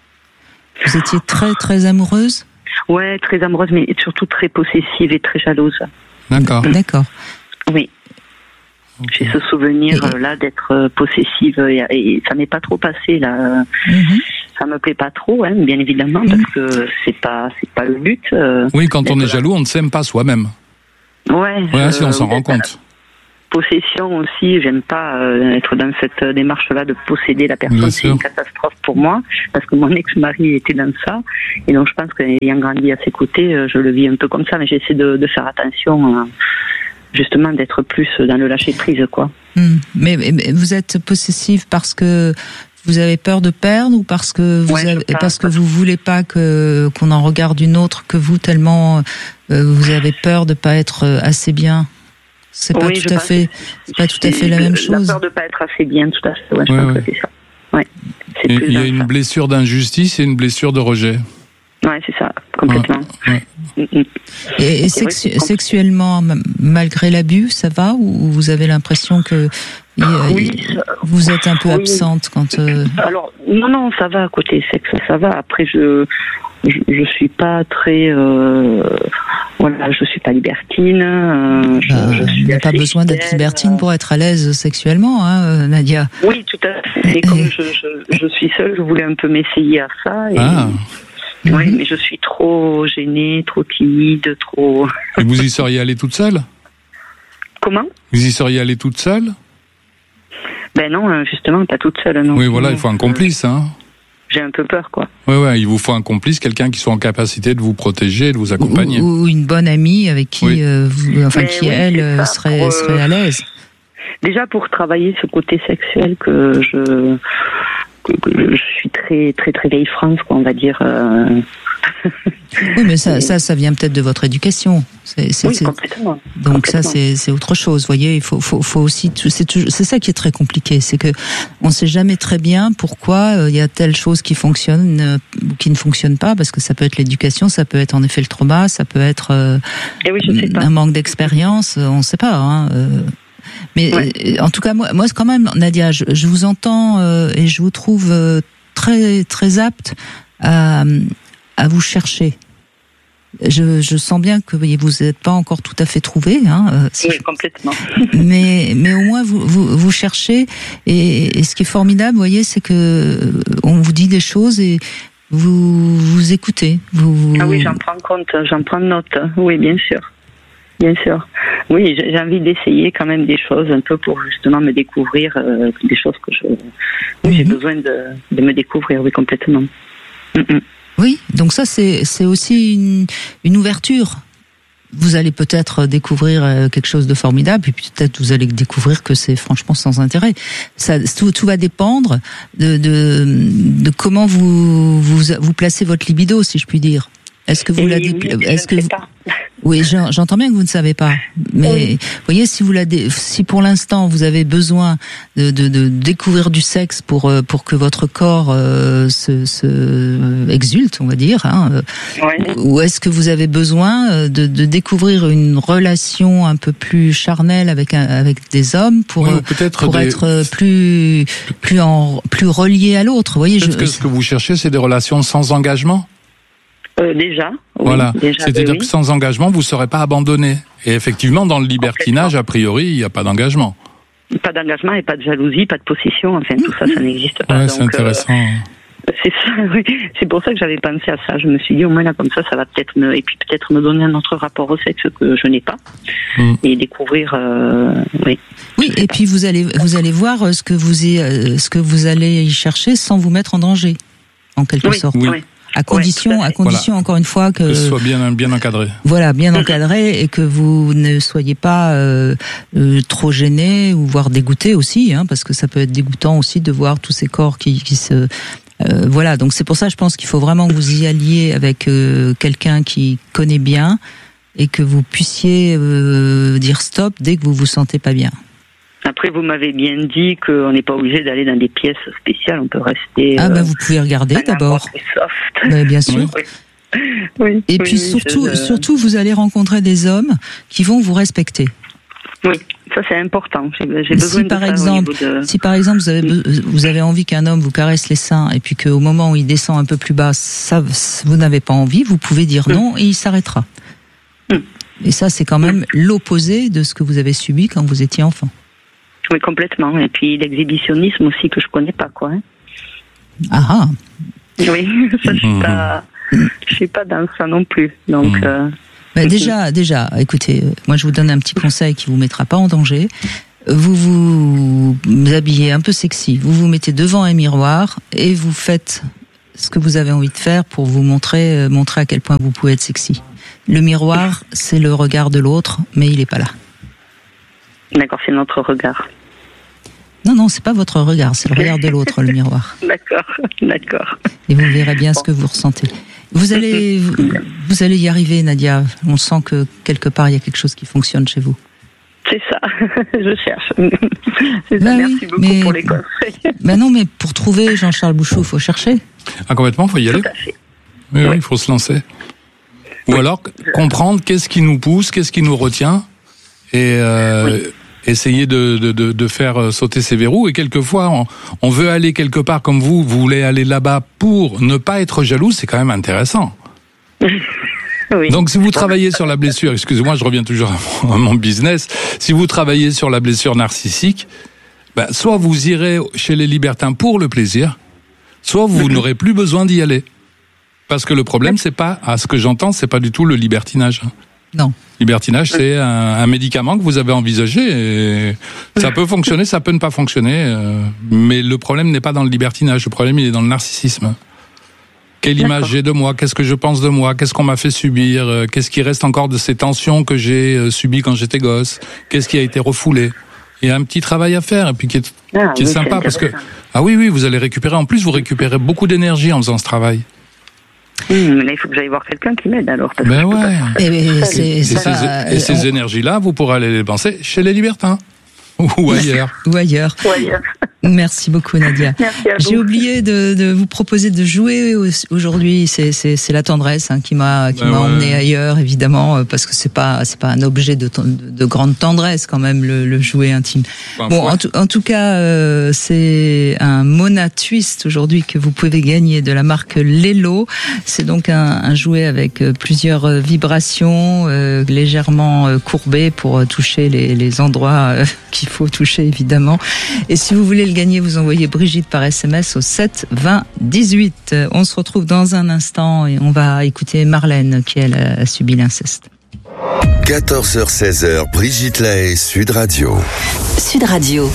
vous étiez très, très amoureuse? Ouais, très amoureuse, mais surtout très possessive et très jalouse. D'accord. D'accord. Oui. Okay. J'ai ce souvenir-là d'être possessive, et, et ça m'est pas trop passé, là. Mmh. Ça me plaît pas trop, hein, bien évidemment, mmh. parce que c'est pas, c'est pas le but. Euh, oui, quand on est jaloux, on ne s'aime pas soi-même. Ouais. Ouais, si on s'en rend compte. Possession aussi, j'aime pas euh, être dans cette démarche-là de posséder la personne. C'est une catastrophe pour moi, parce que mon ex-mari était dans ça, et donc je pense qu'ayant grandi à ses côtés, je le vis un peu comme ça, mais j'essaie de, de faire attention, euh, justement, d'être plus dans le lâcher-prise, quoi. Mmh. Mais, mais vous êtes possessive parce que vous avez peur de perdre, ou parce que vous ouais, avez, parce que vous voulez pas que qu'on en regarde une autre que vous, tellement euh, vous avez peur de pas être assez bien? C'est pas oui, tout à fait, c'est pas tout à fait la même chose. La peur de pas être assez bien, tout à fait. Ouais, je ouais, pense ouais. que c'est ça. Ouais. C'est il y a une ça. blessure d'injustice et une blessure de rejet. Ouais, c'est ça, complètement. Ouais, ouais. Et, et sexu- vrai, sexuellement, malgré l'abus, ça va, ou vous avez l'impression que il, oui, il, vous êtes un peu oui. absente quand euh... Alors non, non, ça va côté sexe, ça va. Après, je je, je suis pas très euh, voilà, je suis pas libertine. Euh, je, bah, je suis il n'y a pas besoin fidèle, d'être libertine pour être à l'aise sexuellement, hein, Nadia. Oui, tout à fait. Et comme je, je, je suis seule, je voulais un peu m'essayer à ça. Et... Ah. Oui, mais je suis trop gênée, trop timide, trop... Et vous y seriez allée toute seule? Comment? Vous y seriez allée toute seule? Ben non, justement, pas toute seule, non. Oui, voilà, il faut un complice, hein. J'ai un peu peur, quoi. Oui, ouais, il vous faut un complice, quelqu'un qui soit en capacité de vous protéger, de vous accompagner. Ou, ou une bonne amie avec qui, oui. euh, vous, enfin, mais qui oui, elle, ça, serait, pour, euh, serait à l'aise. Déjà, pour travailler ce côté sexuel que je... je suis très très très vieille France, quoi, on va dire. Euh... Oui, mais ça, ça, ça vient peut-être de votre éducation. C'est, c'est, oui, c'est... complètement. Donc complètement. ça, c'est, c'est autre chose. Vous voyez, il faut, faut, faut aussi. C'est, toujours, c'est ça qui est très compliqué, c'est que on ne sait jamais très bien pourquoi il euh, y a telle chose qui fonctionne euh, ou qui ne fonctionne pas, parce que ça peut être l'éducation, ça peut être en effet le trauma, ça peut être euh, Et oui, je sais pas. un manque d'expérience. On ne sait pas. Hein, euh... Mais ouais. en tout cas, moi, moi, quand même, Nadia, je, je vous entends euh, et je vous trouve euh, très, très apte à, à vous chercher. Je, je sens bien que vous n'êtes pas encore tout à fait trouvé, hein. Euh, si oui, je... complètement. Mais, mais au moins vous, vous, vous cherchez. Et, et ce qui est formidable, vous voyez, c'est que on vous dit des choses et vous, vous écoutez. Vous... Ah oui, j'en prends compte, j'en prends note. Oui, bien sûr. Bien sûr. Oui, j'ai envie d'essayer quand même des choses un peu pour justement me découvrir, euh, des choses que je... Oui, j'ai mm-hmm. besoin de, de me découvrir, oui, complètement. Mm-mm. Oui, donc ça, c'est, c'est aussi une, une ouverture. Vous allez peut-être découvrir quelque chose de formidable, et puis peut-être vous allez découvrir que c'est franchement sans intérêt. Ça, tout, tout va dépendre de, de, de comment vous, vous, vous placez votre libido, si je puis dire. Est-ce que vous et la oui, dé... oui, Est-ce que vous... pas. Oui, j'entends bien que vous ne savez pas, mais oui. Vous voyez, si vous la dé... si pour l'instant vous avez besoin de, de, de découvrir du sexe pour pour que votre corps euh, se, se exulte, on va dire, hein, oui. ou est-ce que vous avez besoin de, de découvrir une relation un peu plus charnelle avec un, avec des hommes pour oui, pour des... être plus plus en plus relié à l'autre, vous voyez. Peut-être je... que ce que vous cherchez, c'est des relations sans engagement. Euh, déjà. Oui, voilà. Déjà, C'est-à-dire oui. que sans engagement, vous ne serez pas abandonné. Et effectivement, dans le libertinage, a priori, il n'y a pas d'engagement. Pas d'engagement et pas de jalousie, pas de possession. Enfin, tout ça, ça n'existe pas. Ouais, donc, c'est intéressant. Euh, c'est ça, oui. C'est pour ça que j'avais pensé à ça. Je me suis dit, au moins là, comme ça, ça va peut-être me, et puis peut-être me donner un autre rapport au sexe que je n'ai pas. Mm. Et découvrir, euh, oui. Oui, et puis vous allez, vous allez voir ce que vous y, ce que vous allez y chercher sans vous mettre en danger, en quelque oui, sorte. Oui. Oui. À condition, ouais, à condition voilà. encore une fois que, que ce soit bien, bien encadré. Voilà, bien encadré et que vous ne soyez pas euh, euh, trop gêné ou voire dégoûté aussi, hein, parce que ça peut être dégoûtant aussi de voir tous ces corps qui, qui se euh, voilà. Donc c'est pour ça, je pense qu'il faut vraiment que vous y alliez avec euh, quelqu'un qui connaît bien et que vous puissiez euh, dire stop dès que vous vous sentez pas bien. Après, vous m'avez bien dit qu'on n'est pas obligé d'aller dans des pièces spéciales, on peut rester... Ah euh, ben vous pouvez regarder d'abord. Soft. Ben, bien sûr. Oui. Oui, et oui, puis oui, surtout, je... surtout, vous allez rencontrer des hommes qui vont vous respecter. Oui, ça c'est important. J'ai, j'ai besoin si de par ça exemple, au niveau de... si par exemple vous avez, vous avez envie qu'un homme vous caresse les seins et puis qu'au moment où il descend un peu plus bas, ça, vous n'avez pas envie, vous pouvez dire non et il s'arrêtera. Mm. Et ça, c'est quand même l'opposé de ce que vous avez subi quand vous étiez enfant. Oui, complètement. Et puis l'exhibitionnisme aussi que je connais pas, quoi. Hein. Ah ah. Oui, ça, je suis pas, je suis pas dans ça non plus. Donc. Euh... Ben déjà, déjà, écoutez, moi je vous donne un petit conseil qui vous mettra pas en danger. Vous vous, vous habillez un peu sexy, vous vous mettez devant un miroir et vous faites ce que vous avez envie de faire pour vous montrer, montrer à quel point vous pouvez être sexy. Le miroir, c'est le regard de l'autre, mais il est pas là. D'accord, c'est notre regard. Non, non, c'est pas votre regard, c'est le regard de l'autre, le miroir. D'accord, d'accord. Et vous verrez bien ce que vous ressentez. Vous allez, vous, vous allez y arriver, Nadia. On sent que quelque part il y a quelque chose qui fonctionne chez vous. C'est ça, je cherche. C'est ben ça. Oui, merci beaucoup mais, pour les conseils. Ben non, mais pour trouver Jean-Charles Bouchot, il faut chercher. Ah, complètement, il faut y aller. Tout à fait. Oui, oui, oui, il faut se lancer. Ou oui. alors comprendre qu'est-ce qui nous pousse, qu'est-ce qui nous retient, et euh, oui. essayer de, de, de, de faire sauter ces verrous. Et quelquefois, on, on veut aller quelque part comme vous, vous voulez aller là-bas pour ne pas être jaloux, c'est quand même intéressant. Oui. Donc si vous travaillez sur la blessure, excusez-moi, je reviens toujours à mon, à mon business, si vous travaillez sur la blessure narcissique, ben, soit vous irez chez les libertins pour le plaisir, soit vous n'aurez plus besoin d'y aller. Parce que le problème, c'est pas, à ce que j'entends, c'est pas du tout le libertinage. Non. Libertinage, c'est un, un médicament que vous avez envisagé. Et ça peut fonctionner, ça peut ne pas fonctionner. Euh, mais le problème n'est pas dans le libertinage. Le problème, il est dans le narcissisme. Quelle image D'accord. j'ai de moi? Qu'est-ce que je pense de moi? Qu'est-ce qu'on m'a fait subir? Qu'est-ce qui reste encore de ces tensions que j'ai subies quand j'étais gosse? Qu'est-ce qui a été refoulé? Il y a un petit travail à faire, et puis qui est, ah, qui est oui, sympa, parce que, ah oui, oui, vous allez récupérer, en plus, vous récupérez beaucoup d'énergie en faisant ce travail. Mmh, mais il faut que j'aille voir quelqu'un qui m'aide alors. Parce ben que ouais. Et, et, c'est, et, c'est ces, pas, et ces on... énergies-là, vous pourrez aller les dépenser chez les libertins. Ou ailleurs. Ou ailleurs. Ou ailleurs. Merci beaucoup, Nadia. Merci à vous. J'ai oublié de, de vous proposer de jouer aujourd'hui. C'est, c'est, c'est la tendresse hein, qui m'a, qui ben m'a ouais. emmené ailleurs, évidemment, parce que c'est pas, c'est pas un objet de, de, de grande tendresse quand même le, le jouet intime. Ben, bon, en tout, en tout cas, euh, c'est un Mona Twist aujourd'hui que vous pouvez gagner de la marque Lelo. C'est donc un, un jouet avec plusieurs vibrations euh, légèrement courbées pour toucher les, les endroits euh, qu'il faut toucher évidemment. Et si vous voulez le gagner, vous envoyez Brigitte par S M S au sept vingt dix-huit. On se retrouve dans un instant et on va écouter Marlène qui elle a subi l'inceste. quatorze heures seize heures, Brigitte Lahaie, Sud Radio. Sud Radio.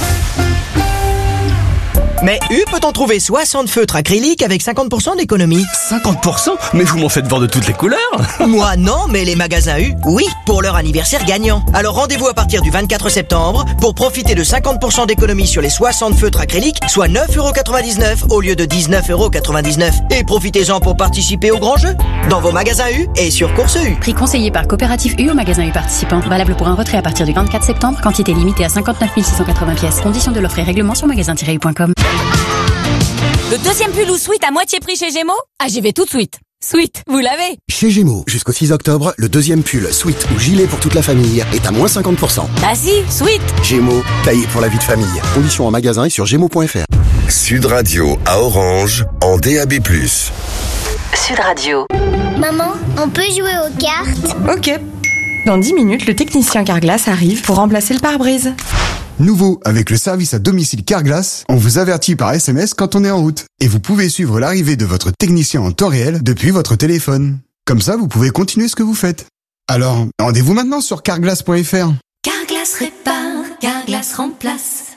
Mais U peut-on trouver soixante feutres acryliques avec cinquante pour cent d'économie? cinquante pour cent? Mais vous m'en faites voir de toutes les couleurs. Moi non, mais les magasins U, oui, pour leur anniversaire gagnant. Alors rendez-vous à partir du vingt-quatre septembre pour profiter de cinquante pour cent d'économie sur les soixante feutres acryliques, soit neuf euros quatre-vingt-dix-neuf au lieu de dix-neuf euros quatre-vingt-dix-neuf. Et profitez-en pour participer au grand jeu dans vos magasins U et sur Course U. Prix conseillé par Coopérative U au magasin U participant. Valable pour un retrait à partir du vingt-quatre septembre. Quantité limitée à cinquante-neuf mille six cent quatre-vingts pièces. Conditions de l'offre et règlement sur magasin tiret u point com. Le deuxième pull ou sweat à moitié prix chez Gémeaux? Ah, j'y vais tout de suite. Sweat, vous l'avez? Chez Gémeaux, jusqu'au six octobre, le deuxième pull, sweat ou gilet pour toute la famille est à moins cinquante pour cent. Bah si, sweat. Gémeaux, taillé pour la vie de famille. Conditions en magasin et sur gémeaux point f r. Sud Radio à Orange, en D A B plus. Sud Radio. Maman, on peut jouer aux cartes? Ok. Dans dix minutes, le technicien Carglass arrive pour remplacer le pare-brise. Nouveau, avec le service à domicile Carglass, on vous avertit par S M S quand on est en route. Et vous pouvez suivre l'arrivée de votre technicien en temps réel depuis votre téléphone. Comme ça, vous pouvez continuer ce que vous faites. Alors, rendez-vous maintenant sur carglass point f r. Carglass répare, Carglass remplace.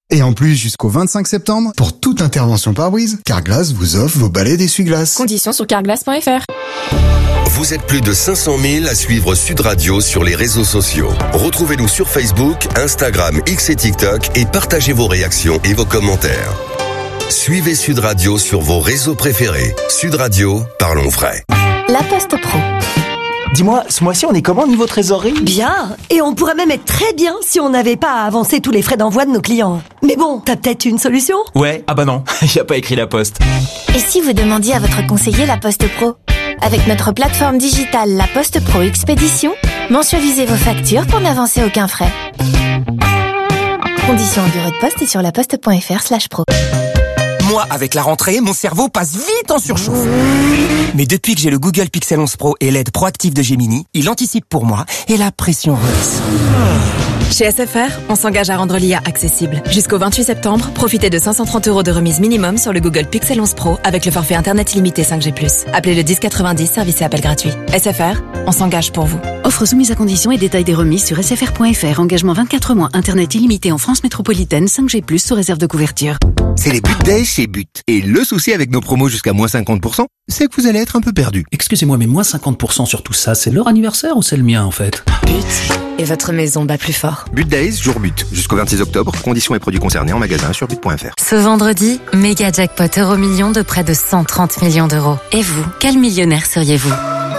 Et en plus, jusqu'au vingt-cinq septembre, pour toute intervention pare-brise, Carglass vous offre vos balais d'essuie-glace. Conditions sur carglass point f r. Vous êtes plus de cinq cent mille à suivre Sud Radio sur les réseaux sociaux. Retrouvez-nous sur Facebook, Instagram, X et TikTok et partagez vos réactions et vos commentaires. Suivez Sud Radio sur vos réseaux préférés. Sud Radio, parlons vrai. La Poste Pro. Dis-moi, ce mois-ci, on est comment niveau trésorerie ? Bien. Et on pourrait même être très bien si on n'avait pas à avancer tous les frais d'envoi de nos clients. Mais bon, t'as peut-être une solution ? Ouais, ah bah non, y a pas écrit La Poste. Et si vous demandiez à votre conseiller La Poste Pro ? Avec notre plateforme digitale La Poste Pro Expédition, mensualisez vos factures pour n'avancer aucun frais. Conditions en bureau de poste et sur laposte point f r slash pro. Moi, avec la rentrée, mon cerveau passe vite en surchauffe. Mais depuis que j'ai le Google Pixel onze Pro et l'aide proactive de Gemini, il anticipe pour moi et la pression rebaisse. Chez S F R, on s'engage à rendre l'I A accessible. Jusqu'au vingt-huit septembre, profitez de cinq cent trente euros de remise minimum sur le Google Pixel onze Pro avec le forfait Internet illimité cinq G plus. Appelez le dix quatre-vingt-dix, service et appel gratuit. S F R, on s'engage pour vous. Offre soumise à conditions et détails des remises sur s f r point f r. Engagement vingt-quatre mois, Internet illimité en France métropolitaine, cinq G plus, sous réserve de couverture. C'est les But Days chez But. Et le souci avec nos promos jusqu'à moins cinquante pour cent, c'est que vous allez être un peu perdu. Excusez-moi, mais moins cinquante pour cent sur tout ça, c'est leur anniversaire ou c'est le mien en fait ? But. Et votre maison bat plus fort. But Days, jour but. Jusqu'au vingt-six octobre, conditions et produits concernés en magasin sur but point f r. Ce vendredi, méga jackpot euro million de près de cent trente millions d'euros. Et vous, quel millionnaire seriez-vous ?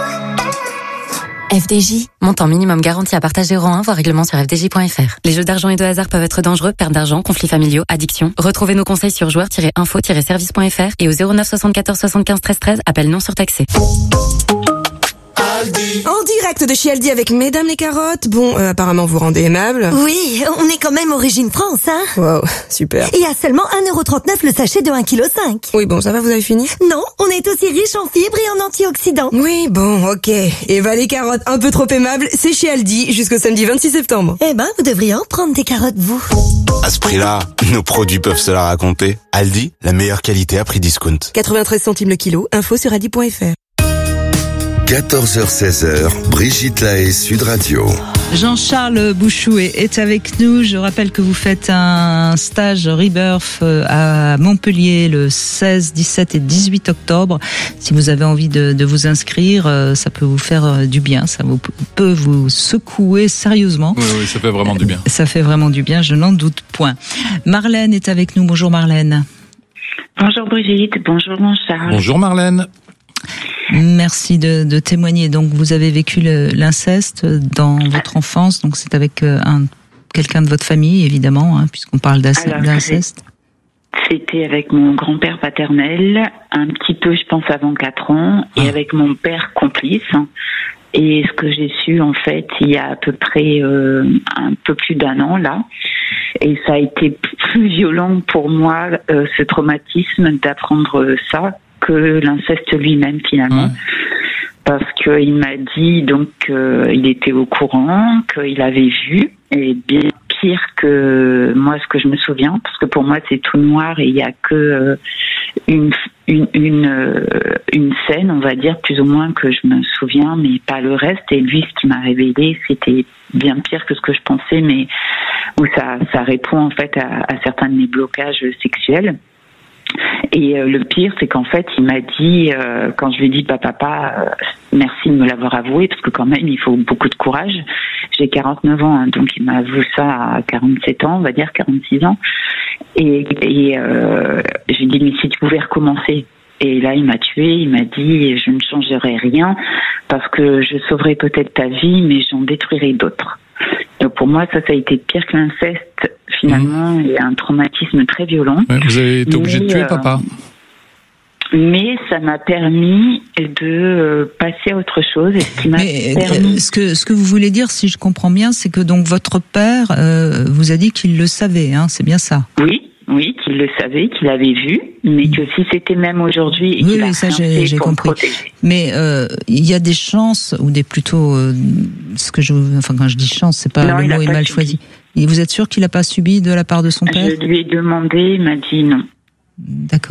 F D J, montant minimum garanti à partager euro un, voire règlement sur f d j point f r. Les jeux d'argent et de hasard peuvent être dangereux, perte d'argent, conflits familiaux, addiction. Retrouvez nos conseils sur joueurs tiret info tiret service point f r et au zéro neuf soixante-quatorze soixante-quinze treize treize, appel non surtaxé. En direct de chez Aldi avec Mesdames les carottes. Bon, euh, apparemment vous rendez aimable. Oui, on est quand même origine France, hein. Wow, super. Et à seulement un euro trente-neuf le sachet de un virgule cinq kilos. Oui, bon, ça va, vous avez fini ? Non, on est aussi riche en fibres et en antioxydants. Oui, bon, ok. Eva les carottes, un peu trop aimables, c'est chez Aldi jusqu'au samedi vingt-six septembre. Eh ben, vous devriez en prendre des carottes, vous. À ce prix-là, nos produits peuvent se la raconter. Aldi, la meilleure qualité à prix discount. quatre-vingt-treize centimes le kilo, info sur aldi point f r. quatorze heures seize, Brigitte Lahaie, Sud Radio. Jean-Charles Bouchou est, est avec nous. Je rappelle que vous faites un stage Rebirth à Montpellier le seize, dix-sept et dix-huit octobre. Si vous avez envie de, de vous inscrire, ça peut vous faire du bien. Ça vous, peut vous secouer sérieusement. Oui, oui, ça fait vraiment du bien. Ça fait vraiment du bien, je n'en doute point. Marlène est avec nous. Bonjour Marlène. Bonjour Brigitte, bonjour Jean-Charles. Bonjour Marlène. Merci de, de témoigner. Donc, vous avez vécu le, l'inceste dans votre enfance. Donc, c'est avec un, quelqu'un de votre famille, évidemment, hein, puisqu'on parle Alors, d'inceste. C'était avec mon grand-père paternel, un petit peu, je pense, avant quatre ans, et ah. avec mon père complice. Et ce que j'ai su, en fait, il y a à peu près euh, un peu plus d'un an, là. Et ça a été plus violent pour moi, euh, ce traumatisme, d'apprendre ça, que l'inceste lui-même finalement, ouais. Parce qu'il m'a dit donc euh, il était au courant, qu'il avait vu, et bien pire que moi ce que je me souviens, parce que pour moi c'est tout noir et il y a que euh, une une une euh, une scène, on va dire plus ou moins que je me souviens, mais pas le reste. Et lui, ce qui m'a révélé, c'était bien pire que ce que je pensais, mais où ça ça répond en fait à, à certains de mes blocages sexuels. Et euh, le pire, c'est qu'en fait, il m'a dit, euh, quand je lui ai dit, bah papa, euh, merci de me l'avoir avoué, parce que quand même, il faut beaucoup de courage. J'ai quarante-neuf ans, hein, donc il m'a avoué ça à quarante-sept ans, on va dire quarante-six ans. Et, et euh, j'ai dit, mais si tu pouvais recommencer. Et là, il m'a tué, il m'a dit, je ne changerai rien, parce que je sauverai peut-être ta vie, mais j'en détruirai d'autres. Donc pour moi, ça, ça a été pire que l'inceste, finalement, mmh. et un traumatisme très violent. Ouais, vous avez été obligé de tuer euh, papa. Mais ça m'a permis de euh, passer à autre chose. Et ce qui m'a Mais, permis... ce que ce que vous voulez dire, si je comprends bien, c'est que donc votre père euh, vous a dit qu'il le savait, hein, c'est bien ça? Oui. Oui, qu'il le savait, qu'il avait vu, mais que si c'était même aujourd'hui et oui, qu'il oui, a ça j'ai, j'ai compris. Mais euh, il y a des chances ou des plutôt euh, ce que je, enfin quand je dis chance, c'est pas non, le mot est mal subi. choisi. Et vous êtes sûr qu'il n'a pas subi de la part de son père? Je lui ai demandé, il m'a dit non. D'accord.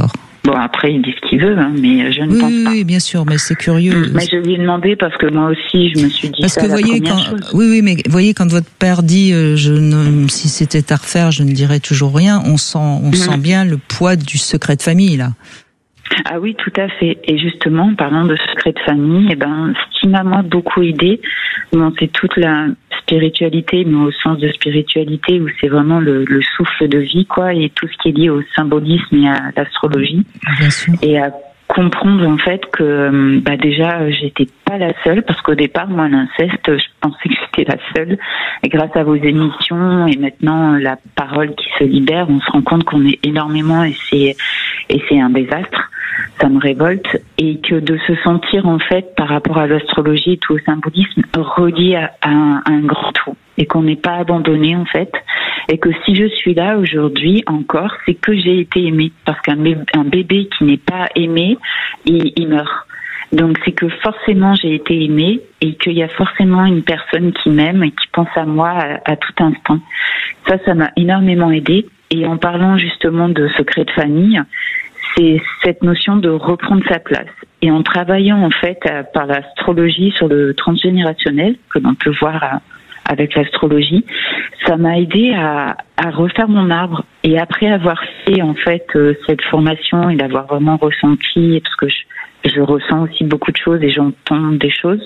Bon, après, il dit ce qu'il veut, hein, mais je ne oui, pense oui, pas. Oui, bien sûr, mais c'est curieux. Mais je lui ai demandé parce que moi aussi, je me suis dit parce ça que la voyez, première quand, chose. oui, oui, mais voyez, quand votre père dit, euh, je ne, si c'était à refaire, je ne dirais toujours rien, on sent, on mmh. sent bien le poids du secret de famille, là. Ah oui, tout à fait. Et justement, en parlant de secret de famille, eh ben, ce qui m'a moi beaucoup aidé, bon, c'est toute la spiritualité, mais au sens de spiritualité où c'est vraiment le, le souffle de vie, quoi, et tout ce qui est lié au symbolisme et à l'astrologie. Bien sûr. Et à comprendre en fait que bah déjà j'étais pas la seule, parce qu'au départ moi l'inceste je pensais que j'étais la seule, et grâce à vos émissions et maintenant la parole qui se libère, on se rend compte qu'on est énormément, et c'est et c'est un désastre. Ça me révolte, et que de se sentir en fait par rapport à l'astrologie et tout au symbolisme relié à, à, un, à un grand tout, et qu'on n'est pas abandonné en fait, et que si je suis là aujourd'hui encore, c'est que j'ai été aimée, parce qu'un bébé, un bébé qui n'est pas aimé, il, il meurt. Donc c'est que forcément j'ai été aimée, et qu'il y a forcément une personne qui m'aime et qui pense à moi à, à tout instant. Ça, ça m'a énormément aidée. Et en parlant justement de secret de famille, c'est cette notion de reprendre sa place. Et en travaillant en fait par l'astrologie sur le transgénérationnel, que l'on peut voir avec l'astrologie, ça m'a aidé à, à refaire mon arbre. Et après avoir fait en fait cette formation et d'avoir vraiment ressenti, parce que je, je ressens aussi beaucoup de choses et j'entends des choses.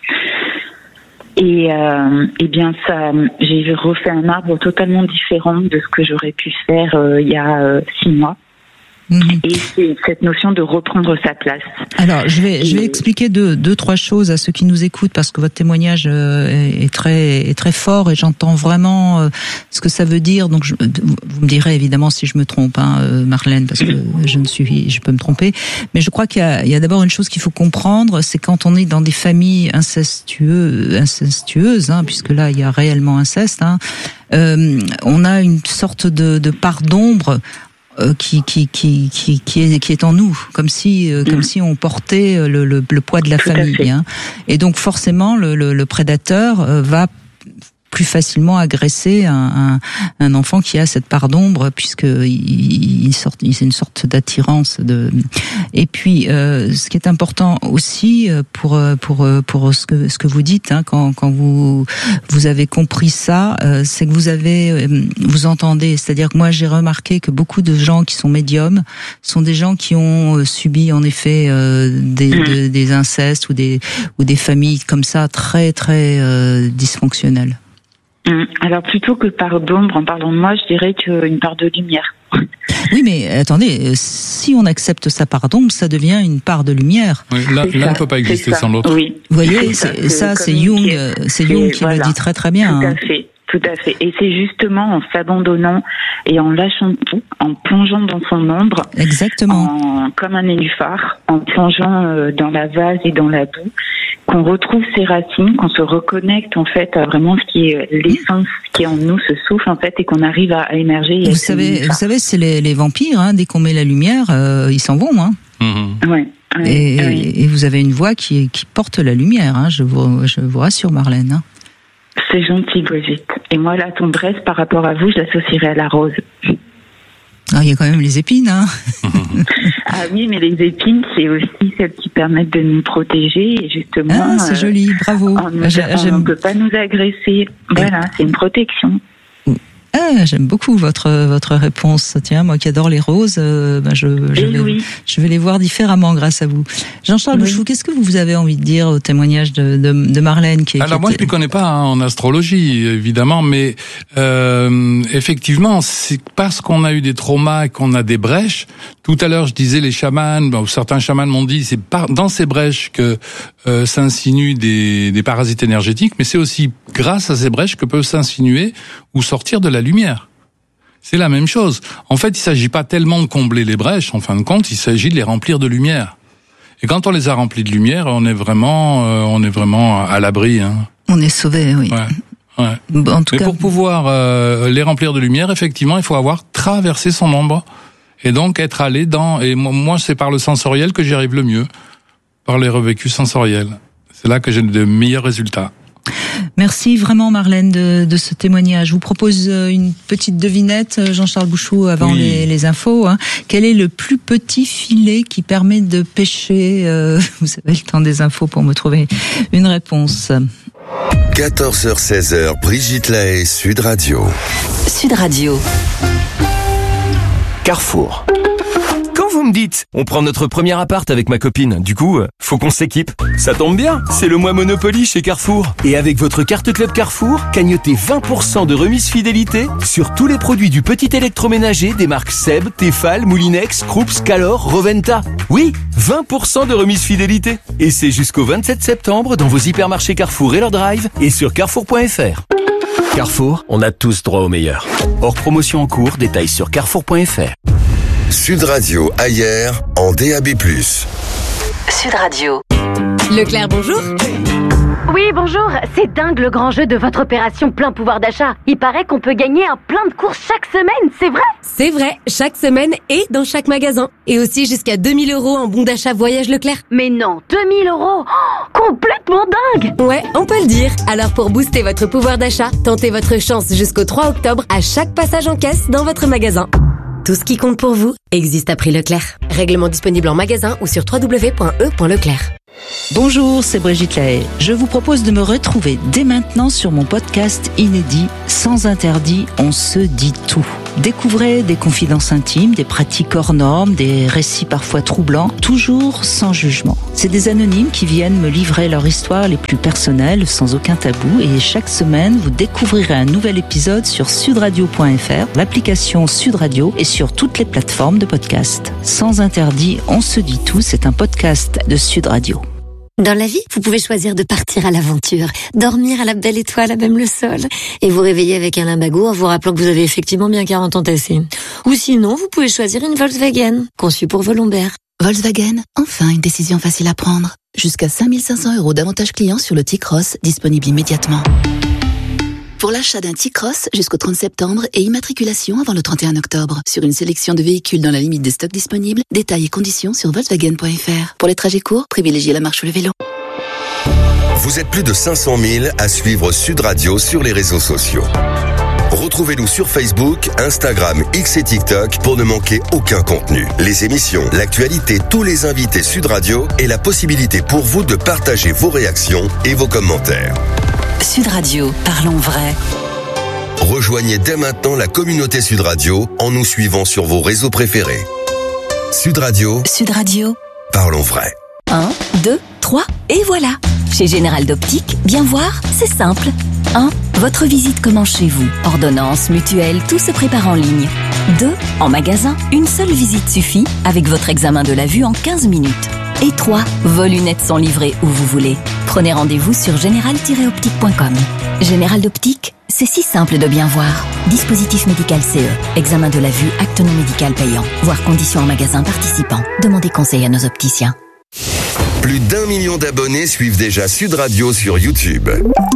Et, euh, et bien ça, j'ai refait un arbre totalement différent de ce que j'aurais pu faire euh, il y a euh, six mois. Mmh. Et c'est cette notion de reprendre sa place. Alors, je vais, je vais expliquer deux, deux, trois choses à ceux qui nous écoutent, parce que votre témoignage est, est très, est très fort, et j'entends vraiment ce que ça veut dire. Donc, je, vous me direz évidemment si je me trompe, hein, Marlène, parce que je ne suis, je peux me tromper. Mais je crois qu'il y a, il y a d'abord une chose qu'il faut comprendre, c'est quand on est dans des familles incestueuses, incestueuses, hein, puisque là il y a réellement inceste, hein, euh, on a une sorte de, de part d'ombre. Qui, qui, qui, qui, qui, est, qui est en nous, comme si, mmh. comme si on portait le, le, le poids de la Tout famille. Hein. Et donc forcément, le, le, le prédateur va plus facilement agresser un, un, un enfant qui a cette part d'ombre, puisque il, il sort, c'est une sorte d'attirance. De... Et puis, euh, ce qui est important aussi pour pour pour ce que ce que vous dites, hein, quand quand vous vous avez compris ça, euh, c'est que vous avez vous entendez. C'est-à-dire que moi, j'ai remarqué que beaucoup de gens qui sont médiums sont des gens qui ont subi en effet euh, des mmh. de, des incestes ou des ou des familles comme ça très très euh, dysfonctionnelles. Alors plutôt que part d'ombre, en parlant de moi, je dirais qu'une part de lumière. Oui, mais attendez, si on accepte sa part d'ombre, ça devient une part de lumière. Oui, l'un ne peut pas exister sans l'autre. Oui. Vous voyez, c'est, ça, c'est Jung, c'est Jung qui voilà. le dit très très bien. Tout à hein. fait. Tout à fait. Et c'est justement en s'abandonnant et en lâchant tout, en plongeant dans son ombre. Exactement. En, comme un nénuphar, en plongeant dans la vase et dans la boue, qu'on retrouve ses racines, qu'on se reconnecte en fait à vraiment ce qui est l'essence qui est en nous, ce souffle en fait, et qu'on arrive à, à émerger. Vous savez, vous savez, c'est les, les vampires. Hein, dès qu'on met la lumière, euh, ils s'en vont. Hein. Mmh. Ouais. Ouais, et, ouais. et vous avez une voix qui, qui porte la lumière. Hein, je vous, je vous rassure, Marlène. Hein. C'est gentil, Brigitte. Et moi, la tendresse, par rapport à vous, je l'associerais à la rose. Ah, il y a quand même les épines, hein. Ah oui, mais les épines, c'est aussi celles qui permettent de nous protéger, et justement... Ah, c'est euh, joli, bravo. On ne peut pas nous agresser. Voilà, c'est une protection. Ah, j'aime beaucoup votre votre réponse. Tiens, moi qui adore les roses, euh, ben je je vais, oui. je vais les voir différemment grâce à vous. Jean-Charles oui. Bouchou, qu'est-ce que vous avez envie de dire au témoignage de de, de Marlène qui est, Alors qui moi était... je ne connais pas hein, en astrologie évidemment, mais euh, effectivement c'est parce qu'on a eu des traumas et qu'on a des brèches. Tout à l'heure je disais les chamans, bon, certains chamans m'ont dit c'est par, dans ces brèches que euh, s'insinuent des des parasites énergétiques, mais c'est aussi grâce à ces brèches que peuvent s'insinuer ou sortir de la lumière. C'est la même chose. En fait, il s'agit pas tellement de combler les brèches, en fin de compte, il s'agit de les remplir de lumière. Et quand on les a remplis de lumière, on est vraiment, euh, on est vraiment à l'abri. Hein. On est sauvé, oui. Ouais. Ouais. En tout Mais cas... pour pouvoir euh, les remplir de lumière, effectivement, il faut avoir traversé son ombre et donc être allé dans. Et moi, moi, c'est par le sensoriel que j'y arrive le mieux, par les revécus sensoriels. C'est là que j'ai de meilleurs résultats. Merci vraiment Marlène de, de ce témoignage. Je vous propose une petite devinette, Jean-Charles Bouchou, avant oui. les, les infos. Hein. Quel est le plus petit filet qui permet de pêcher euh, Vous avez le temps des infos pour me trouver une réponse. quatorze heures seize heures, Brigitte Lahaie, Sud Radio. Sud Radio. Carrefour. Quand vous me dites, on prend notre premier appart avec ma copine, du coup, faut qu'on s'équipe. Ça tombe bien, c'est le mois Monopoly chez Carrefour. Et avec votre carte Club Carrefour, cagnotez vingt pour cent de remise fidélité sur tous les produits du petit électroménager des marques Seb, Tefal, Moulinex, Krups, Calor, Roventa. Oui, vingt pour cent de remise fidélité. Et c'est jusqu'au vingt-sept septembre dans vos hypermarchés Carrefour et leur drive et sur carrefour point f r. Carrefour, on a tous droit au meilleur. Hors promotion en cours, détails sur carrefour point f r. Sud Radio ailleurs en D A B plus. Sud Radio. Leclerc, bonjour. Oui, bonjour. C'est dingue le grand jeu de votre opération plein pouvoir d'achat. Il paraît qu'on peut gagner un plein de courses chaque semaine, c'est vrai? C'est vrai, chaque semaine et dans chaque magasin. Et aussi jusqu'à deux mille euros en bon d'achat voyage Leclerc. Mais non, deux mille euros oh, complètement dingue. Ouais, on peut le dire. Alors pour booster votre pouvoir d'achat, tentez votre chance jusqu'au trois octobre à chaque passage en caisse dans votre magasin. Tout ce qui compte pour vous existe à prix Leclerc. Règlement disponible en magasin ou sur w w w point e point leclerc. Bonjour, c'est Brigitte Lahaie. Je vous propose de me retrouver dès maintenant sur mon podcast inédit Sans interdit, on se dit tout. Découvrez des confidences intimes, des pratiques hors normes, des récits parfois troublants, toujours sans jugement. C'est des anonymes qui viennent me livrer leur histoire les plus personnelles, sans aucun tabou. Et chaque semaine, vous découvrirez un nouvel épisode sur sud radio point f r, l'application Sud Radio et sur toutes les plateformes de podcast. Sans interdit, on se dit tout, c'est un podcast de Sud Radio. Dans la vie, vous pouvez choisir de partir à l'aventure, dormir à la belle étoile, à même le sol, et vous réveiller avec un limbago en vous rappelant que vous avez effectivement bien quarante ans tassés. Ou sinon, vous pouvez choisir une Volkswagen, conçue pour vos lombaires. Volkswagen, enfin une décision facile à prendre. Jusqu'à cinq mille cinq cents euros d'avantages clients sur le T-Cross, disponible immédiatement. Pour l'achat d'un T-Cross jusqu'au trente septembre et immatriculation avant le trente et un octobre. Sur une sélection de véhicules dans la limite des stocks disponibles, détails et conditions sur volkswagen point f r. Pour les trajets courts, privilégiez la marche ou le vélo. Vous êtes plus de cinq cent mille à suivre Sud Radio sur les réseaux sociaux. Retrouvez-nous sur Facebook, Instagram, X et TikTok pour ne manquer aucun contenu. Les émissions, l'actualité, tous les invités Sud Radio et la possibilité pour vous de partager vos réactions et vos commentaires. Sud Radio, parlons vrai. Rejoignez dès maintenant la communauté Sud Radio en nous suivant sur vos réseaux préférés. Sud Radio. Sud Radio. Parlons vrai. un, deux, trois, et voilà. Chez Général d'Optique, bien voir, c'est simple. un. Votre visite commence chez vous. Ordonnance, mutuelle, tout se prépare en ligne. deux. En magasin, une seule visite suffit avec votre examen de la vue en quinze minutes. Et trois. Vos lunettes sont livrées où vous voulez. Prenez rendez-vous sur général tiret optique point com. Général d'Optique, c'est si simple de bien voir. Dispositif médical C E. Examen de la vue, acte non médical payant. Voir conditions en magasin participant. Demandez conseil à nos opticiens. Plus d'un million d'abonnés suivent déjà Sud Radio sur YouTube.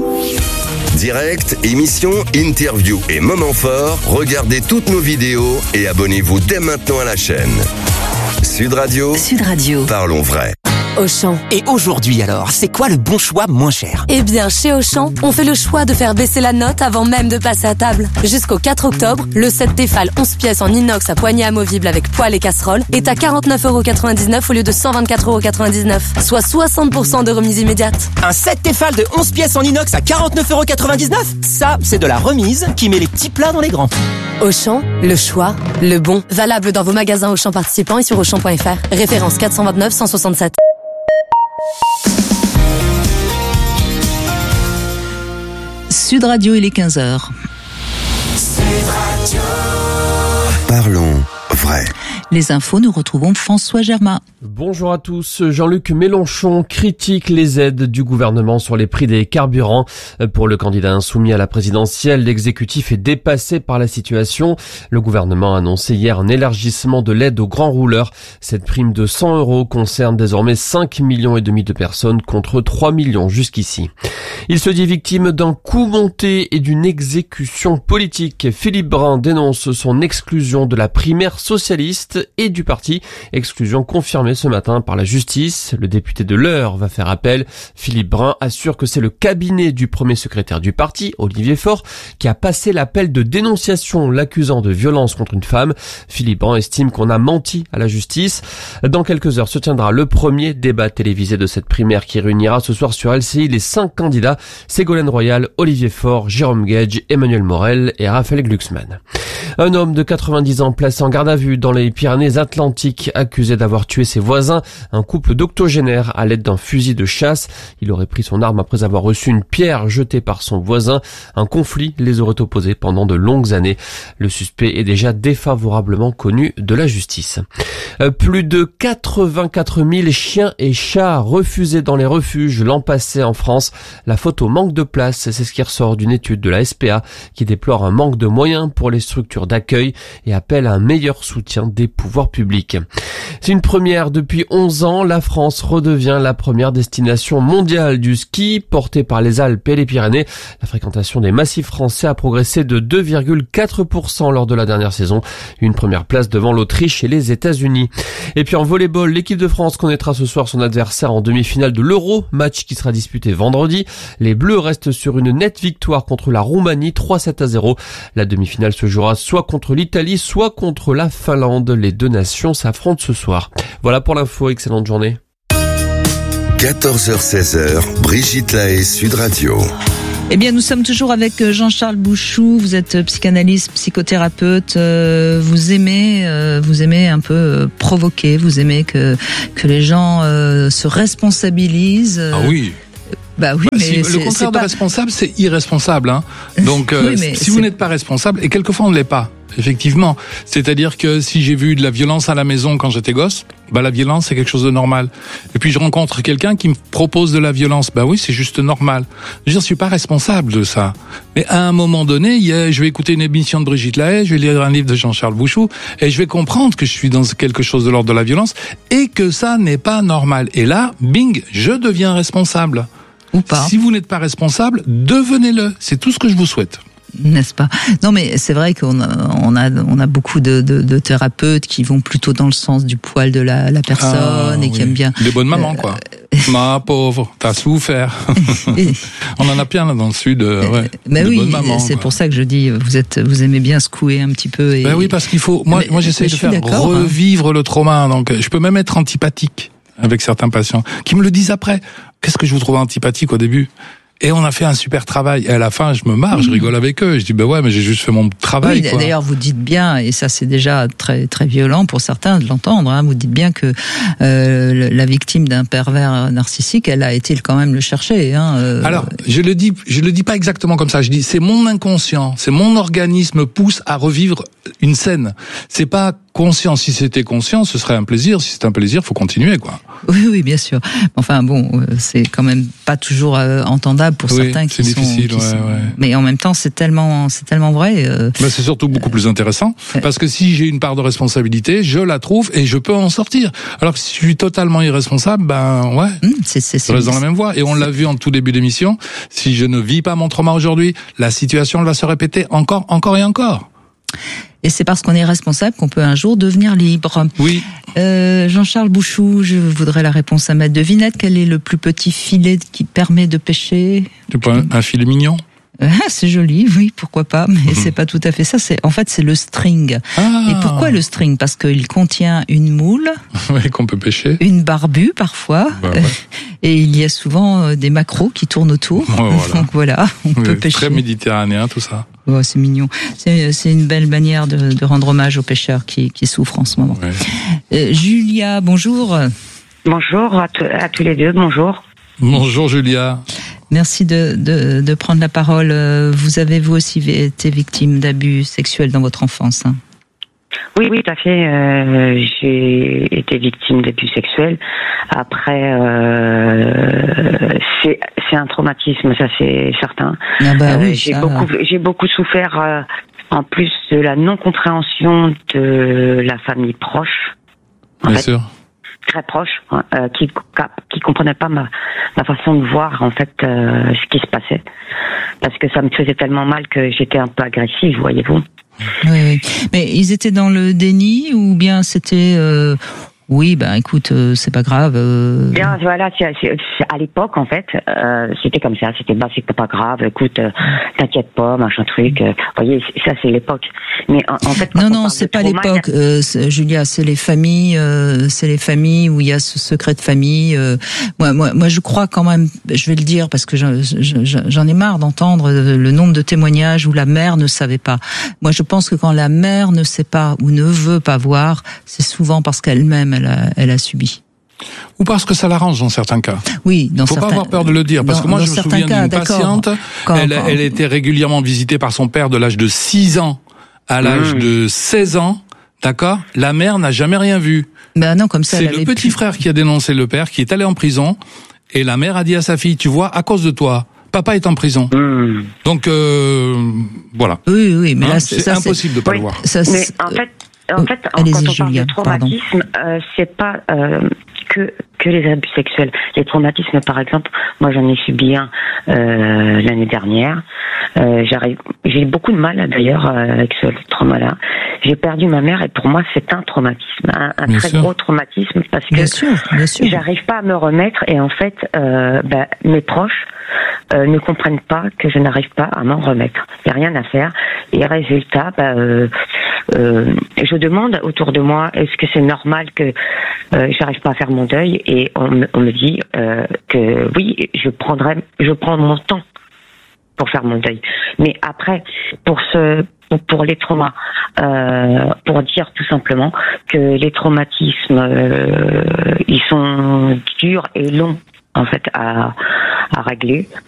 Direct, émissions, interviews et moments forts, regardez toutes nos vidéos et abonnez-vous dès maintenant à la chaîne. Sud Radio. Sud Radio. Parlons vrai. Auchan. Et aujourd'hui alors, c'est quoi le bon choix moins cher? Eh bien, chez Auchan, on fait le choix de faire baisser la note avant même de passer à table. Jusqu'au quatre octobre, le set Tefal onze pièces en inox à poignée amovible avec poêle et casserole est à quarante-neuf euros quatre-vingt-dix-neuf au lieu de cent vingt-quatre euros quatre-vingt-dix-neuf, soit soixante pour cent de remise immédiate. Un set Tefal de onze pièces en inox à quarante-neuf euros quatre-vingt-dix-neuf? Ça, c'est de la remise qui met les petits plats dans les grands. Auchan, le choix, le bon. Valable dans vos magasins Auchan participants et sur auchan point f r. Référence quatre cent vingt-neuf cent soixante-sept. Sud Radio, il est quinze heures. Sud Radio. Parlons vrai. Les infos, nous retrouvons François Germain. Bonjour à tous. Jean-Luc Mélenchon critique les aides du gouvernement sur les prix des carburants. Pour le candidat insoumis à la présidentielle, l'exécutif est dépassé par la situation. Le gouvernement a annoncé hier un élargissement de l'aide aux grands rouleurs. Cette prime de cent euros concerne désormais cinq millions et demi de personnes contre trois millions jusqu'ici. Il se dit victime d'un coup monté et d'une exécution politique. Philippe Brun dénonce son exclusion de la primaire socialiste et du parti. Exclusion confirmée ce matin par la justice. Le député de l'Eure va faire appel. Philippe Brun assure que c'est le cabinet du premier secrétaire du parti, Olivier Faure, qui a passé l'appel de dénonciation l'accusant de violence contre une femme. Philippe Brun estime qu'on a menti à la justice. Dans quelques heures se tiendra le premier débat télévisé de cette primaire qui réunira ce soir sur L C I les cinq candidats, Ségolène Royal, Olivier Faure, Jérôme Gage, Emmanuel Morel et Raphaël Glucksmann. Un homme de quatre-vingt-dix ans placé en garde à vue dans les Pyrénées-Atlantiques, accusé d'avoir tué ses voisins, un couple d'octogénaires à l'aide d'un fusil de chasse. Il aurait pris son arme après avoir reçu une pierre jetée par son voisin. Un conflit les aurait opposés pendant de longues années. Le suspect est déjà défavorablement connu de la justice. Euh, plus de quatre-vingt-quatre mille chiens et chats refusés dans les refuges l'an passé en France. La faute au manque de place, c'est ce qui ressort d'une étude de la S P A qui déplore un manque de moyens pour les structures d'accueil et appelle à un meilleur soutien des pouvoirs publics. C'est une première depuis onze ans. La France redevient la première destination mondiale du ski, portée par les Alpes et les Pyrénées. La fréquentation des massifs français a progressé de deux virgule quatre pour cent lors de la dernière saison. Une première place devant l'Autriche et les États-Unis. Et puis en volleyball, l'équipe de France connaîtra ce soir son adversaire en demi-finale de l'Euro, match qui sera disputé vendredi. Les Bleus restent sur une nette victoire contre la Roumanie, trois sept à zéro. La demi-finale se jouera soit contre l'Italie, soit contre la Finlande. Les deux nations s'affrontent ce soir. Voilà pour l'info, excellente journée. quatorze heures seize heures, Brigitte Lahaie, Sud Radio. Eh bien, nous sommes toujours avec Jean-Charles Bouchou. Vous êtes psychanalyste, psychothérapeute. Euh, vous aimez, euh, vous aimez un peu euh, provoquer. Vous aimez que que les gens euh, se responsabilisent. Ah oui. Bah oui, bah, mais si, le contraire de pas... responsable, c'est irresponsable. Hein. Donc, euh, oui, si vous n'êtes pas responsable, et quelquefois on ne l'est pas, effectivement. C'est-à-dire que si j'ai vu de la violence à la maison quand j'étais gosse, bah la violence c'est quelque chose de normal. Et puis je rencontre quelqu'un qui me propose de la violence, bah oui, c'est juste normal. Je ne suis pas responsable de ça. Mais à un moment donné, il y a, je vais écouter une émission de Brigitte Lahaie, je vais lire un livre de Jean-Charles Bouchou, et je vais comprendre que je suis dans quelque chose de l'ordre de la violence et que ça n'est pas normal. Et là, bing, je deviens responsable. Ou pas. Si vous n'êtes pas responsable, devenez-le. C'est tout ce que je vous souhaite. N'est-ce pas? Non, mais c'est vrai qu'on a, on a, on a beaucoup de, de, de thérapeutes qui vont plutôt dans le sens du poil de la, la personne ah, et qui oui. aiment bien. Des bonnes mamans, euh, quoi. Ma pauvre, t'as souffert. On en a plein là dans le sud. Euh, ouais, mais oui, mamans, c'est quoi. Pour ça que je dis, vous êtes, vous aimez bien secouer un petit peu. Et... Ben oui, parce qu'il faut. Moi, mais, moi, j'essaie de faire revivre hein. le trauma. Donc, je peux même être antipathique avec certains patients qui me le disent après. Qu'est-ce que je vous trouve antipathique au début? Et on a fait un super travail. Et à la fin, je me marre, je rigole avec eux. Je dis, ben ouais, mais j'ai juste fait mon travail. Oui, quoi. D'ailleurs, vous dites bien, et ça c'est déjà très très violent pour certains de l'entendre, hein, vous dites bien que euh, la victime d'un pervers narcissique, elle a été quand même le chercher. Hein, euh... Alors, je le dis, je le dis pas exactement comme ça. Je dis, c'est mon inconscient, c'est mon organisme pousse à revivre une scène. C'est pas conscient. Si c'était conscient, ce serait un plaisir. Si c'est un plaisir, faut continuer, quoi. Oui, oui, bien sûr. Enfin bon, c'est quand même pas toujours euh, entendable pour oui, certains qui c'est sont. difficile, Qui ouais, sont... ouais. Mais en même temps, c'est tellement, c'est tellement vrai. Euh... Ben, c'est surtout beaucoup plus intéressant parce que si j'ai une part de responsabilité, je la trouve et je peux en sortir. Alors que si je suis totalement irresponsable, ben ouais, mmh, c'est, c'est, je reste dans la même voie. Et on l'a vu en tout début d'émission. Si je ne vis pas mon trauma aujourd'hui, la situation elle va se répéter encore, encore et encore. Et c'est parce qu'on est responsable qu'on peut un jour devenir libre. Oui. Euh, Jean-Charles Bouchou, je voudrais la réponse à ma devinette. Quel est le plus petit filet qui permet de pêcher? C'est pas un, un filet mignon? Ah, c'est joli, oui, pourquoi pas, mais mmh. c'est pas tout à fait ça. C'est en fait c'est le string. Ah. Et pourquoi le string? Parce qu'il contient une moule, oui, qu'on peut pêcher, une barbue parfois, bah, ouais. et il y a souvent des maquereaux qui tournent autour. Ouais, voilà. Donc voilà, on oui, peut pêcher. Très méditerranéen tout ça. Oh, c'est mignon. C'est, c'est une belle manière de, de rendre hommage aux pêcheurs qui, qui souffrent en ce moment. Ouais. Euh, Julia, bonjour. Bonjour à, t- à tous les deux. Bonjour. Bonjour Julia. Merci de, de, de prendre la parole. Vous avez vous aussi été victime d'abus sexuels dans votre enfance, hein? Oui, oui, tout à fait. Euh, j'ai été victime d'abus sexuels. Après, euh, c'est, c'est un traumatisme, ça c'est certain. Ah bah oui, euh, j'ai ça... beaucoup, j'ai beaucoup souffert euh, en plus de la non-compréhension de la famille proche. En Bien fait. sûr. très proches, hein, euh, qui qui comprenaient pas ma ma façon de voir en fait euh, ce qui se passait, parce que ça me faisait tellement mal que j'étais un peu agressive, voyez-vous. Oui, oui. Mais ils étaient dans le déni ou bien c'était euh, oui, ben écoute, euh, c'est pas grave. Euh... Bien, voilà, c'est, c'est, c'est, à l'époque en fait, euh, c'était comme ça, c'était bah c'est pas grave, écoute, euh, t'inquiète pas, machin truc. Euh, vous voyez, ça c'est l'époque. Mais en, en fait, non, non, c'est pas l'époque, euh, c'est, Julia, c'est les familles, euh, c'est les familles où il y a ce secret de famille. Euh, moi, moi, moi, je crois quand même, je vais le dire parce que j'en, j'en ai marre d'entendre le nombre de témoignages où la mère ne savait pas. Moi, je pense que quand la mère ne sait pas ou ne veut pas voir, c'est souvent parce qu'elle-même elle a, elle a subi. Ou parce que ça l'arrange dans certains cas. Oui, dans Faut certains... pas avoir peur de le dire, parce dans, que moi je me souviens cas, d'une d'accord. patiente, quand, elle, quand... elle était régulièrement visitée par son père de l'âge de six ans à l'âge mmh. de seize ans, d'accord ? La mère n'a jamais rien vu. Ben non, comme ça, c'est elle le petit pu... frère qui a dénoncé le père, qui est allé en prison, et la mère a dit à sa fille, tu vois, à cause de toi, papa est en prison. Mmh. Donc, euh, voilà. Oui, oui, mais hein, là, c'est ça, impossible c'est... de pas oui, le voir. Ça, mais en fait, en fait, Allez-y, quand on Julia, parle de traumatisme, euh, c'est pas euh, que que les abus sexuels. Les traumatismes, par exemple, moi j'en ai subi un euh, l'année dernière. Euh, j'arrive, j'ai eu beaucoup de mal d'ailleurs euh, avec ce trauma-là. J'ai perdu ma mère et pour moi c'est un traumatisme, un, un très sûr. gros traumatisme parce que bien sûr, bien sûr. j'arrive pas à me remettre et en fait euh, bah, mes proches euh, ne comprennent pas que je n'arrive pas à m'en remettre. Il y a rien à faire et résultat, bah, euh, euh, je demande autour de moi est-ce que c'est normal que euh, j'arrive pas à faire mon deuil et on me, on me dit euh, que oui, je prendrai, je prends mon temps pour faire mon deuil. Mais après, pour ce, pour les traumas, euh, pour dire tout simplement que les traumatismes, euh, ils sont durs et longs en fait à, à régler.